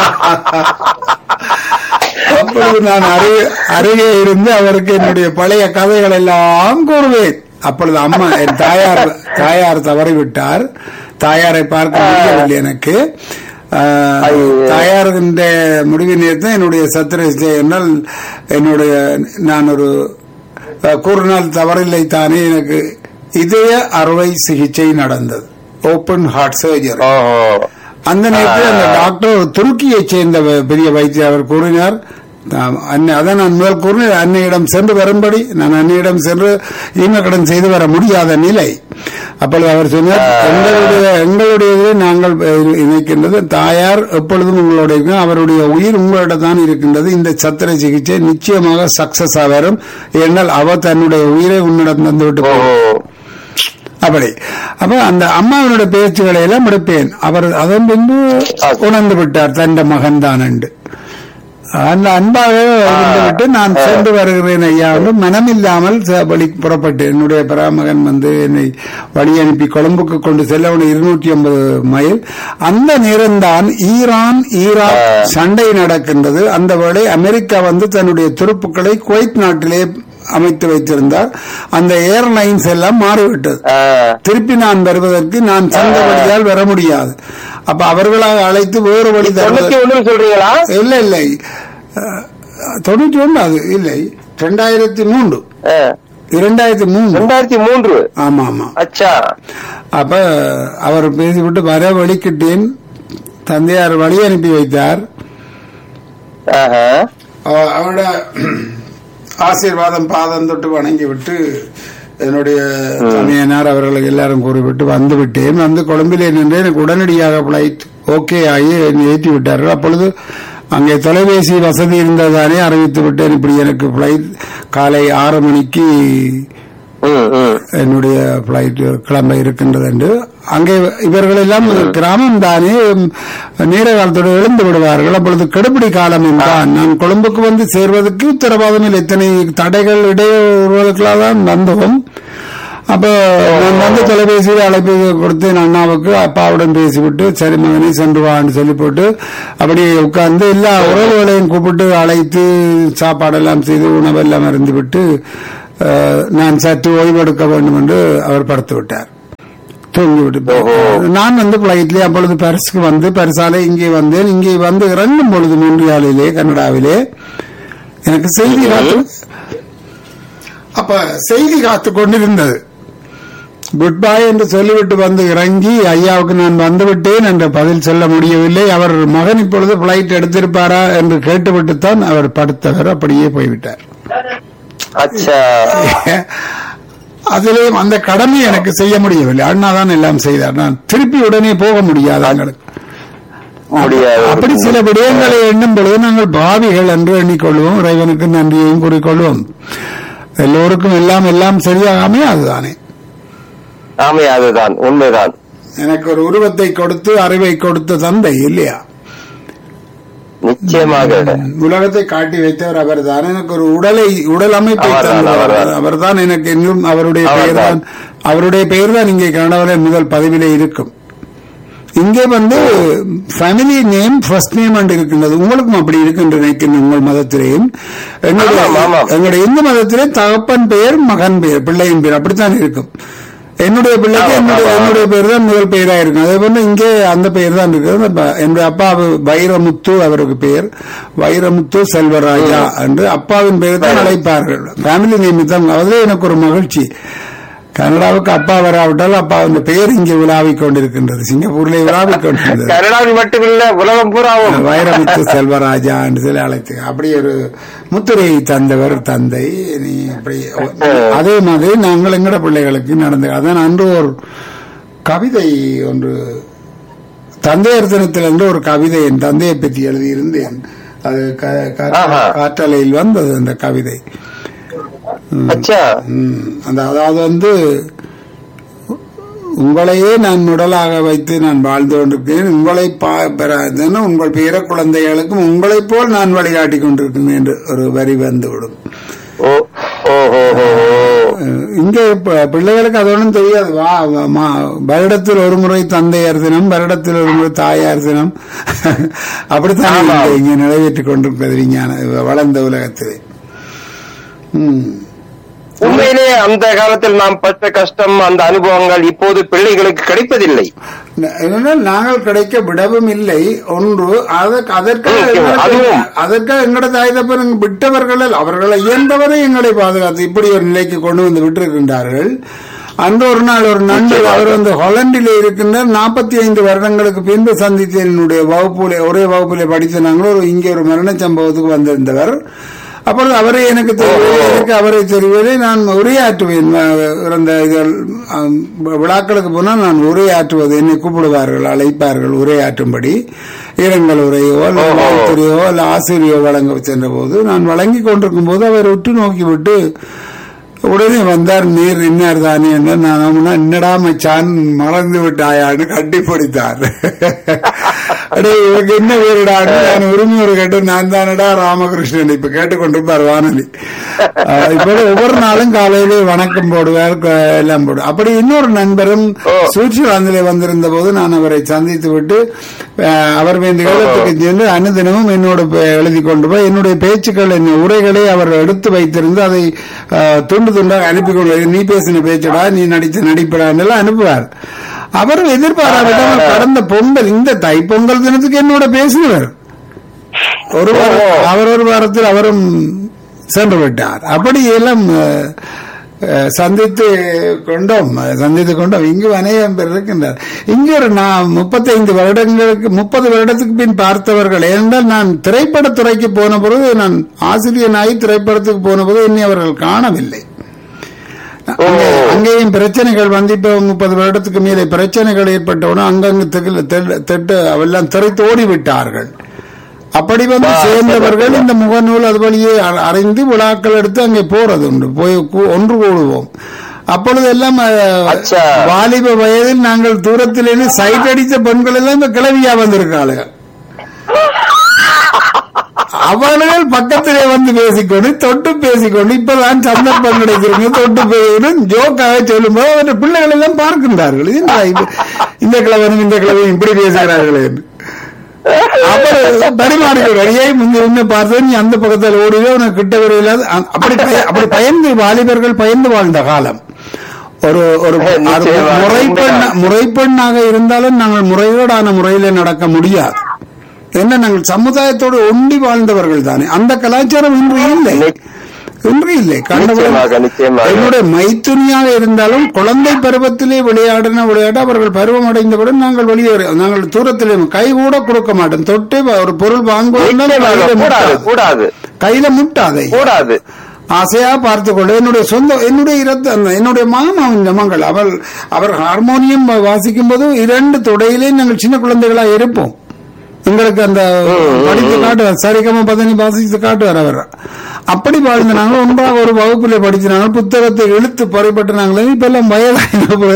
அப்பொழுது நான் அருகே அருகே இருந்து அவருக்கு என்னுடைய பழைய கதைகள் எல்லாம் கூறுவேன். அப்பொழுது அம்மா என் தாயார் தாயார் தவறிவிட்டார். தாயாரை பார்க்க முடியவில்லை எனக்கு. தாயாருக்கின்ற முடிவு நேரத்தில் என்னுடைய சத்திர என்னால் என்னுடைய நான் ஒரு கூறினால் தவறில்லை தானே, எனக்கு இதய அறுவை சிகிச்சை நடந்தது, ஓபன் ஹார்ட் சர்ஜரி. அந்த நேரத்தில் அந்த டாக்டர் துருக்கியை சேர்ந்த பெரிய வைத்தியர், அவர் கூறினார். அதான் நான் முதல் கூறினேன், அன்னையிடம் சென்று வரும்படி. நான் அன்னையிடம் சென்று ஈமக்கடன் செய்து வர முடியாத நிலை. அப்பொழுது அவர் சொன்னார், எங்களுடைய எங்களுடைய நாங்கள் இணைக்கின்றது, தாயார் எப்பொழுதும் உங்களுடைய, அவருடைய உயிர் உங்களிடம் தான் இருக்கின்றது. இந்த சத்திர சிகிச்சை நிச்சயமாக சக்சஸ் ஆகும், ஏனால் அவர் தன்னுடைய உயிரை உன்னிடம் தந்துவிட்டு அப்படி அப்ப அந்த அம்மாவினுடைய பேச்சுக்களை எல்லாம் எடுப்பேன். அவர் அதன் பின்பு உணர்ந்து விட்டார் தந்த மகன் தான் என்று. அந்த அன்பாக விட்டு நான் சென்று வருகிறேன் ஐயா என்று மனமில்லாமல் வழி புறப்பட்டு என்னுடைய பராமகன் வந்து என்னை வழி அனுப்பி கொழும்புக்கு கொண்டு செல்ல இருநூற்றி ஐம்பது மைல். அந்த நேரம்தான் ஈரான் ஈராக் சண்டை நடக்கின்றது. அந்த வேளை அமெரிக்கா வந்து தன்னுடைய துருப்புக்களை குவைத் நாட்டிலே அமைத்து வைத்திருந்தார். அந்த ஏர்லைன்ஸ் எல்லாம் மாறிவிட்டது. திருப்பி நான் வருவதற்கு நான் சொந்த வழியால் வர முடியாது. அப்ப அவர்களாக அழைத்து வேறு வழி சொல்றீங்களா? இல்ல இல்லை தொண்ணூற்றி ஒன்று அது இல்லை ரெண்டாயிரத்தி மூன்று இரண்டாயிரத்தி மூணு ரெண்டாயிரத்தி மூன்று ஆமா ஆமா. அச்சா. அப்ப அவர் பேசிவிட்டு வர வழிக்கிட்டேன். தந்தையார் வழி அனுப்பி வைத்தார். அவரோட ஆசீர்வாதம் பாதம் தொட்டு வணங்கி விட்டு என்னுடைய தமையனார் அவர்களுக்கு எல்லாரும் கூறிவிட்டு வந்து விட்டேன். வந்து கொழும்பிலே நின்று எனக்கு உடனடியாக பிளைட் ஓகே ஆகி ஏற்றி விட்டார்கள். அப்பொழுது அங்கே தொலைபேசி வசதி இருந்ததானே அறிவித்து விட்டேன். இப்படி எனக்கு பிளைட் காலை ஆறு மணிக்கு என்னுடைய பிளைட் கிளம்ப இருக்கின்றது என்று. அங்கே இவர்கள் எல்லாம் கிராமம் தானே நேர காலத்தோடு எழுந்து விடுவார்கள். அப்பொழுது கெடுபிடி காலம் என்றான். நான் கொழும்புக்கு வந்து சேர்வதற்கு உத்தரவாதம் இல்லை. இத்தனை தடைகள் இடையூறுகளுக்கெல்லாம் தான் வந்தோம். அப்ப நான் வந்து தொலைபேசியில் அழைப்பு கொடுத்தேன் அண்ணாவுக்கு. அப்பாவுடன் பேசிவிட்டு சரி மகனே சென்று வான்னு சொல்லி போட்டு அப்படியே உட்கார்ந்து எல்லா உறவுகளையும் கூப்பிட்டு அழைத்து சாப்பாடெல்லாம் செய்து உணவெல்லாம் இருந்து விட்டு நான் சற்று ஓய்வெடுக்க வேண்டும் என்று அவர் படுத்து விட்டார். தூங்கிவிட்டு நான் வந்து பிளைட்லேயே அப்பொழுது பரிசுக்கு வந்து பரிசாலை இங்கே வந்தேன். இங்கே வந்து இறங்கும் பொழுது மூன்றியாளிலே கனடாவிலே எனக்கு செய்தி காத்து அப்ப செய்தி காத்து கொண்டிருந்தது. குட் பை என்று சொல்லிவிட்டு வந்து இறங்கி ஐயாவுக்கு நான் வந்துவிட்டேன் என்ற பதில் சொல்ல முடியவில்லை. அவர் மகன் இப்பொழுது பிளைட் எடுத்திருப்பாரா என்று கேட்டுவிட்டுத்தான் அவர் படுத்தவர் அப்படியே போய்விட்டார். அதிலேயும் அந்த கடமை எனக்கு செய்ய முடியவில்லை. அண்ணாதான் எல்லாம் செய்தார். நான் திருப்பி உடனே போக முடியாது. எங்களுக்கு அப்படி சில விடயங்களை எண்ணும் பொழுது நாங்கள் பாவிகள் என்று எண்ணிக்கொள்வோம். இறைவனுக்கு நன்றியையும் கூறிக்கொள்வோம். எல்லோருக்கும் எல்லாம் எல்லாம் சரியாகாமே அதுதானே அதுதான் உண்மைதான். எனக்கு ஒரு உருவத்தை கொடுத்து அறிவை கொடுத்த தந்தை இல்லையா? நிச்சயமாக உலகத்தை காட்டி வைத்தவர் அவர் தான். எனக்கு ஒரு உடலை உடல் அமைப்பை தந்தவர் அவர் தான். எனக்கு இன்னும் அவருடைய பெயர் தான் அவருடைய பெயர் தான் இங்கே கனடாவிலே முதல் பதிவிலே இருக்கும். இங்கே வந்து ஃபேமிலி நேம் ஃபர்ஸ்ட் நேம் என்று இருக்கின்றது. உங்களுக்கும் அப்படி இருக்கு என்று நினைக்கின்ற உங்கள் மதத்திலேயும். எங்களுடைய இந்து மதத்திலே தகப்பன் பெயர் மகன் பெயர் பிள்ளையின் பெயர் அப்படித்தான் இருக்கும். என்னுடைய பிள்ளைக்கு என்னுடைய என்னுடைய பெயர் தான் முதல் பெயரா இருக்கும். அதே போல இங்கே அந்த பெயர் தான் இருக்கிறது. என்னுடைய அப்பா வைரமுத்து அவருக்கு பெயர் வைரமுத்து செல்வராஜா என்று அப்பாவின் பெயர் தான் அழைப்பார்கள். ஃபேமிலி நேம் தான். அதுல எனக்கு ஒரு மகிழ்ச்சி. கனடாவுக்கு அப்பா வராவிட்டால் அப்பா அந்த பெயர் இங்கே உலாவிக் கொண்டிருக்கின்றது. சிங்கப்பூர்ல உலாவிக் கொண்டிருக்கிறது. கனடாவில் மட்டுமில்ல உலகம் பூராவும் வைரமுத்து செல்வராஜா என்று சொல்லி அழைத்து அப்படி ஒரு முத்திரையை தந்தவர் தந்தை. நீ அப்படி அதே மாதிரி நாங்கள் எங்கட பிள்ளைகளுக்கு நடந்த அதான் அன்று ஒரு கவிதை ஒன்று தந்தையர் தினத்தில் என்று ஒரு கவிதை என் தந்தையை பற்றி எழுதியிருந்தேன். அது காற்றலையில் வந்தது அந்த கவிதை. அதாவது வந்து உங்களையே நான் உடலாக வைத்து நான் வாழ்ந்து கொண்டிருக்கிறேன். உங்களை உங்கள் பேர குழந்தைகளுக்கும் உங்களை போல் நான் வழிகாட்டி கொண்டிருக்கிறேன் என்று ஒரு வரி வந்துவிடும். இங்கே பிள்ளைகளுக்கு அது ஒன்றும் தெரியாது. வருடத்தில் ஒரு முறை தந்தையார் தினம், வருடத்தில் ஒரு முறை தாயார் தினம் அப்படித்தான் இங்கே நிறைவேற்றிக் கொண்டிருக்கிறது விஞ்ஞான வளர்ந்த உலகத்திலே. உண்மையிலே அந்த காலத்தில் நாம் பட்ட கஷ்டம் அந்த அனுபவங்கள் இப்போது பிள்ளைகளுக்கு கிடைப்பதில்லை. நாங்கள் கிடைக்க விடவும் இல்லை. ஒன்று அதற்காக அதற்காக எங்களோட தாய் தப்ப விட்டவர்கள் அவர்களை இயன்றவரை எங்களை பாதுகாத்து இப்படி ஒரு நிலைக்கு கொண்டு வந்து விட்டிருக்கின்றார்கள். அன்று ஒரு நாள் ஒரு நண்பர் அவர் வந்து ஹாலண்டிலே இருக்கின்ற நாற்பத்தி ஐந்து வருடங்களுக்கு பின்பு சந்தித்த என்னுடைய வகுப்புல ஒரே வகுப்புல படித்த நாங்கள் ஒரு இங்கே ஒரு மரண சம்பவத்துக்கு வந்திருந்தவர். அப்பொழுது அவரை எனக்கு தெரிவில்லை, எனக்கு அவரை தெரிவில்லை. நான் உரையாற்றுவேன். இறந்த விழாக்களுக்கு போனால் நான் உரையாற்றுவது என்னை கூப்பிடுவார்கள், அழைப்பார்கள் உரையாற்றும்படி. இரங்கல் உரையோ அல்ல வாழ்த்துறையோ அல்ல ஆசிரியோ வழங்க சென்ற போது நான் வழங்கி கொண்டிருக்கும் போது அவர் உற்று நோக்கிவிட்டு உடனே வந்தார், நீர் இன்னார் தானே என்று. நான் என்னடா மச்சான் மறந்து விட்டாயான்னு கட்டி பிடித்தார். அடே இவருக்கு என்ன பேருடான்னு நான் உரிமை ஒரு கேட்டு, நான் தானடா ராமகிருஷ்ணன். இப்ப கேட்டுக்கொண்டிருப்பார் வானொலி. இப்ப ஒவ்வொரு நாளும் காலையிலே வணக்கம் போடுவார், எல்லாம் போடுவார். அப்படி இன்னொரு நண்பரும் சுவிட்சர்லாந்திலே வந்திருந்த போது நான் அவரை சந்தித்து விட்டு அவர் இந்த ஈழத்துக்கு சென்று அனுதினமும் என்னோட எழுதி கொண்டு போய் என்னுடைய பேச்சுக்கள், என் உரைகளை அவர் எடுத்து வைத்திருந்து அதை துண்டு துண்டாக அனுப்பி கொண்டு, நீ பேசின பேச்சடா, நீ நடிச்ச நடிப்படான்னு அனுப்புவார். அவரும் எதிர்பாராவிட்டால் கடந்த பொங்கல், இந்த தைப்பொங்கல் தினத்துக்கு என்னோட பேசினவர். ஒரு வாரம், அவர் ஒரு வாரத்தில் அவரும் சென்று விட்டார். அப்படி எல்லாம் சந்தித்து கொண்டோம் சந்தித்து கொண்டோம் இங்கு அநேகம் பேர் இருக்கின்றார். இங்கு ஒரு நான் முப்பத்தைந்து வருடங்களுக்கு முப்பது வருடத்துக்கு பின் பார்த்தவர்கள். ஏனென்றால் நான் திரைப்படத்துறைக்கு போன பொழுது, நான் ஆசிரியனாகி திரைப்படத்துக்கு போன போது என்னை அவர்கள் காணவில்லை. அங்கேயும் பிரச்சனைகள் வந்து இப்ப முப்பது வருடத்துக்கு மேலே பிரச்சனைகள் ஏற்பட்டவுடன் அங்கங்கு திட்டு அவெல்லாம் திரைத்து ஓடிவிட்டார்கள். அப்படி வந்து சேர்ந்தவர்கள் இந்த முகநூல் அது வழியே அறிந்து விழாக்கள் எடுத்து அங்கே போறது உண்டு. போய் ஒன்று கூடுவோம். அப்பொழுது எல்லாம் வாலிப வயதில் நாங்கள் தூரத்திலேயே சைட் அடித்த பெண்கள் எல்லாம் இந்த கிளவியா வந்திருக்காளுங்க. அவர்கள் பக்கத்திலே வந்து பேசிக்கொண்டு தொட்டு பேசிக்கொண்டு இப்பதான் சந்தர்ப்பம் கிடைக்கிறீங்க தொட்டு பேசுகிறேன் ஜோக்காக சொல்லும் போது அவருடைய பிள்ளைகள் எல்லாம் பார்க்கின்றார்கள். இந்த கிழவனும் இந்த கிழவனும் இப்படி பேசுகிறார்கள் என்று அப்புறம் பரிமாறியை முன்ன பார்த்து நீ அந்த பக்கத்தில் ஓடிவே உனக்கு கிட்ட வரையில்லாது. அப்படி அப்படி பயந்து வாலிபர்கள் பயந்து வாழ்ந்த காலம். ஒரு ஒரு முறைப்பெண் முறைப்பெண்ணாக இருந்தாலும் நாங்கள் முறையோடான முறையில நடக்க முடியாது. என்ன, நாங்கள் சமுதாயத்தோடு ஒண்டி வாழ்ந்தவர்கள் தானே. அந்த கலாச்சாரம் இன்று இல்லை, இன்று இல்லை. என்னுடைய மைத்துனியாக இருந்தாலும் குழந்தை பருவத்திலே விளையாடின விளையாட அவர்கள் பருவம் அடைந்தவுடன் நாங்கள் வெளியேற, நாங்கள் தூரத்திலே கை கூட கொடுக்க மாட்டோம். தொட்டு ஒரு பொருள் வாங்குவது கையில முட்டாதை கூடாது. ஆசையா பார்த்துக்கொள்ள என்னுடைய சொந்த என்னுடைய இரத்த என்னுடைய மாமாவின் மகள் அவள் அவர் ஹார்மோனியம் வாசிக்கும் போது இரண்டு தொடையிலே நாங்கள் சின்ன குழந்தைகளா இருப்போம். எங்களுக்கு அந்த படித்து காட்டுவார், சரிகம பதனி வாசித்து காட்டுவார் அவர். அப்படி வாழ்ந்த நாங்கள் ஒன்றாக ஒரு வகுப்புல படிச்சினாங்க, புத்தகத்தை இழுத்து பறிப்பட்டு நாங்களே. இப்ப எல்லாம் வயதான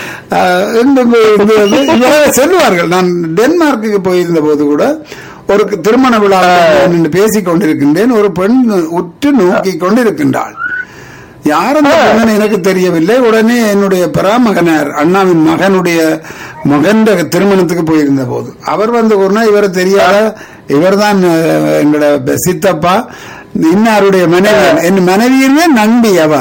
செல்வார்கள். நான் டென்மார்க்கு போயிருந்த போது கூட ஒரு திருமண விழா என்று பேசிக் கொண்டிருக்கின்றேன். ஒரு பெண் உற்று நோக்கி கொண்டிருக்கின்றாள். யாரும் எனக்கு தெரியவில்லை. உடனே என்னுடைய பராமகனார் அண்ணாவின் மகனுடைய மகன் திருமணத்துக்கு போயிருந்த போது அவர் வந்து ஒரு நாள் இவரை தெரியாத, இவர் தான் எங்களோட சித்தப்பா, இன்னாருடைய மனைவி, என் மனைவியுமே நம்பி அவ.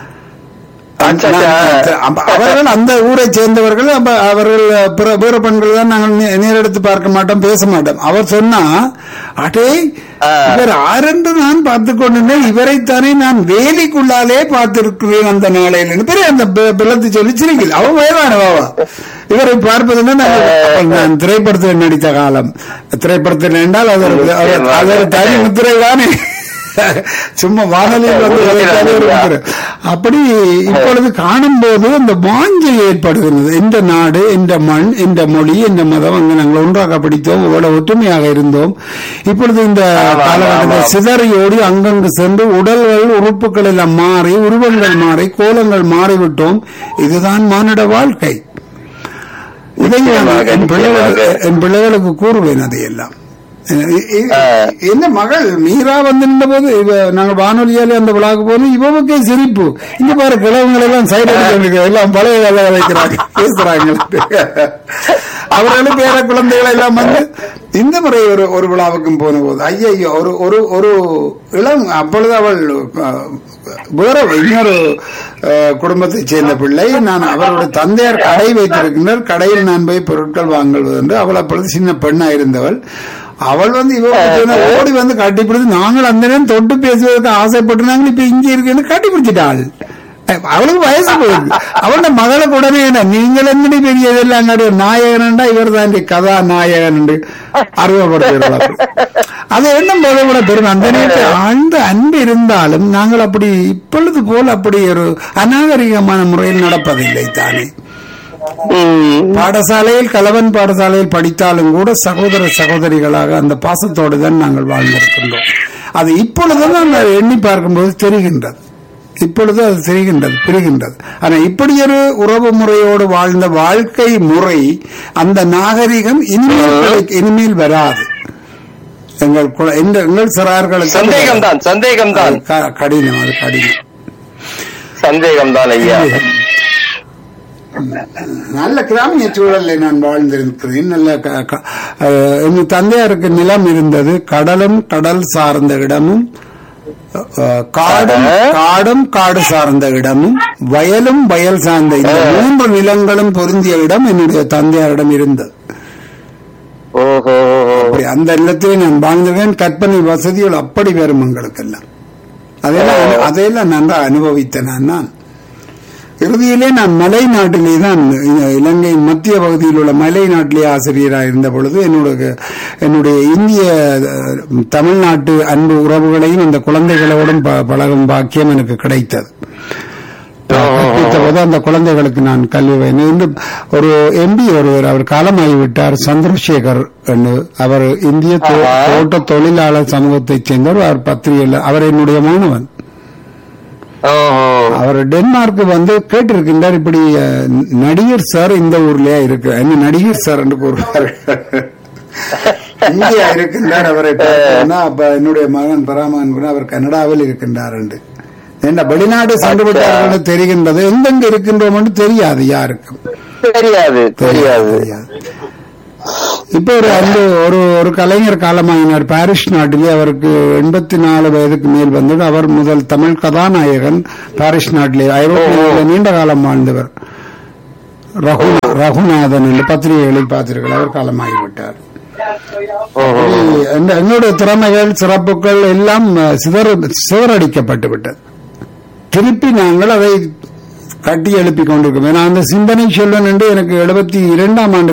அவர்கள் அந்த ஊரை சேர்ந்தவர்கள். அவர்கள் வேற பெண்கள் தான் நாங்கள் நேரெடுத்து பார்க்க மாட்டோம், பேச மாட்டோம். அவர் சொன்னா, அடே இவர் ஆரென்று நான் பார்த்துக் கொண்டிருந்தேன், இவரைத்தானே நான் வேலிக்குள்ளாலே பார்த்திருக்கிறேன் அந்த நாளையில் பெரிய அந்த பிளத்து சொல்லி சிரிக்கல. அவன் வயதானவாவா இவரை பார்ப்பதுன்னா நான் திரைப்படத்தில் நடித்த காலம். திரைப்படத்தில் என்றால் அது ஒரு தனி முத்திரை தானே, சும்மா வாகலில் வந்து. அப்படி இப்பொழுது காணும் போது அந்த வாஞ்சை ஏற்படுகிறது. இந்த நாடு, இந்த மண், இந்த மொழி, இந்த மதம், அங்கு நாங்கள் ஒன்றாக படித்தோம், இவ்வளவு ஒற்றுமையாக இருந்தோம். இப்பொழுது இந்த காலகட்டத்தில் சிதறியோடி அங்கங்கு சென்று உடல்கள் உறுப்புகள் எல்லாம் மாறி, உருவங்கள் மாறி, கோலங்கள் மாறிவிட்டோம். இதுதான் மானிட வாழ்க்கை. இதை என் பிள்ளைகளுக்கு கூறுவேன். அதையெல்லாம் என்ன மகள் மீரா வந்திருந்த போது நாங்கள் வானொலியாலே அந்த விழாவுக்கு போனோம். இவனுக்கே சிரிப்பு. இங்க பாரு கிழவங்களை எல்லாம் சைடு அடிக்க எல்லாம் பழைய வேலை வைக்கிறாங்க, பேசுறாங்க. அவர்களும் பேர குழந்தைகளை எல்லாம் வந்து இந்த முறை ஒரு ஒரு விழாவுக்கும் போன போது ஐயோ ஒரு ஒரு ஒரு இளம், அப்பொழுது அவள் வேற இன்னொரு குடும்பத்தை சேர்ந்த பிள்ளை. நான் அவருடைய தந்தையார் கடை வைத்திருக்கின்றார். கடையில் நான் போய் பொருட்கள் வாங்குவது என்று. அவள் அப்பொழுது சின்ன பெண்ணா இருந்தவள். அவள் வந்து இவங்க ஓடி வந்து கட்டிப்பிடிச்சு, நாங்கள் அந்த நேரம் தொட்டு பேசுவதற்கு ஆசைப்பட்டு நாங்கள் இப்ப இங்க இருக்குன்னு கட்டிப்பிடிச்சிட்டாள். அவளுக்கு வயசு போயிருக்கு. அவளோட மகளுக்கு உடனே என்ன, நீங்கள் என்னடி பெரிய இதெல்லாம் நாயகன்டா, இவர் தான் கதா நாயகன் என்று அறிமுகப்படுத்துகிறார்கள். அது என்ன போதை கூட பெரும். அந்த நேரத்தில் ஆழ்ந்த அன்பு இருந்தாலும் நாங்கள் அப்படி இப்பொழுது போல் அப்படி ஒரு அநாகரிகமான முறையில் நடப்பதில்லை தானே. பாடசாலையில் கலவன் பாடசாலையில் படித்தாலும் கூட சகோதர சகோதரிகளாக அந்த பாசத்தோடு தான் நாங்கள் வாழ்ந்திருக்கின்றோம். அது இப்பொழுதுதான் எண்ணி பார்க்கும்போது தெரிகின்றது. இப்பொழுது அது தெரிகின்றது புரிகின்றது. ஆனா இப்படி ஒரு உறவு முறையோடு வாழ்ந்த வாழ்க்கை முறை அந்த நாகரிகம் இனிமேல் இனிமேல் வராது. எங்கள் எங்கள் சிறார்களுக்கு சந்தேகம் தான் சந்தேகம் தான் கடினம், அது கடினம் சந்தேகம் தான் ஐயா. நல்ல கிராமிய சூழலில் நான் வாழ்ந்திருக்கிறேன். நல்ல என் தந்தையாருக்கு நிலம் இருந்தது. கடலும் கடல் சார்ந்த இடமும், காடும் காடும் காடு சார்ந்த இடமும், வயலும் வயல் சார்ந்த இந்த மூன்று நிலங்களும் பொருந்திய இடம் என்னுடைய தந்தையாரிடம் இருந்தது. அந்த நிலத்திலே நான் வாழ்ந்திருக்கேன். கற்பனை வசதிகள் அப்படி வரும் எங்களுக்கெல்லாம். அதெல்லாம் அதையெல்லாம் நன்றா அனுபவித்தேன். நான் இறுதியிலே நான் மலை நாட்டிலே தான், இலங்கையின் மத்திய பகுதியில் உள்ள மலை நாட்டிலே ஆசிரியராக இருந்த பொழுது என்னுடைய என்னுடைய இந்திய தமிழ்நாட்டு அன்பு உறவுகளையும் அந்த குழந்தைகளோடும் பழகும் பாக்கியம் எனக்கு கிடைத்தது. போது அந்த குழந்தைகளுக்கு நான் கல்வி என்று ஒரு எம்பி ஒருவர், அவர் காலமாகிவிட்டார், சந்திரசேகர் என்று. அவர் இந்திய தோட்ட தொழிலாளர் சமூகத்தைச் சேர்ந்தவர். அவர் பத்திரிகையில் அவர் என்னுடைய மாணவன். அவர் டென்மார்க் வந்து கேட்டிருக்கின்றார், இப்படி நடிகர் சார் இந்த ஊர்லயா இருக்கு, என்ன நடிகர் சார் என்று கூறுவார். இந்தியா இருக்கின்றார் அவரை பார்த்தோம்னா, அப்ப என்னுடைய மகன் பராமன் கூட அவர் கனடாவில் இருக்கின்றார் என்று. என்ன வெளிநாடு சென்று விட்டார்கள் தெரிகின்றது, எங்கெங்க இருக்கின்றோம் என்று தெரியாது, யாருக்கும் தெரியாது தெரியாது. இப்ப ஒரு அந்த ஒரு ஒரு கலைஞர் காலமாகினார் பாரிஸ் நாட்டிலே. அவருக்கு எண்பத்தி நாலு வயதுக்கு மேல் வந்தது. அவர் முதல் தமிழ் கதாநாயகன் பாரிஸ் நாட்டிலே. ஐரோப்பிய நீண்ட காலம் வாழ்ந்தவர் ரகு ரகுநாதன் என்று பத்திரிகைகளில் பார்த்தீர்கள். அவர் காலமாகிவிட்டார். என்னுடைய திறமைகள் சிறப்புகள் எல்லாம் சிதற சிதறடிக்கப்பட்டு விட்டது. திருப்பி நாங்கள் அதை கட்டி எழுப்பிக் கொண்டிருக்கோம். ஏன்னா அந்த சிந்தனை செல்வன் என்று எனக்கு எழுபத்தி இரண்டாம் ஆண்டு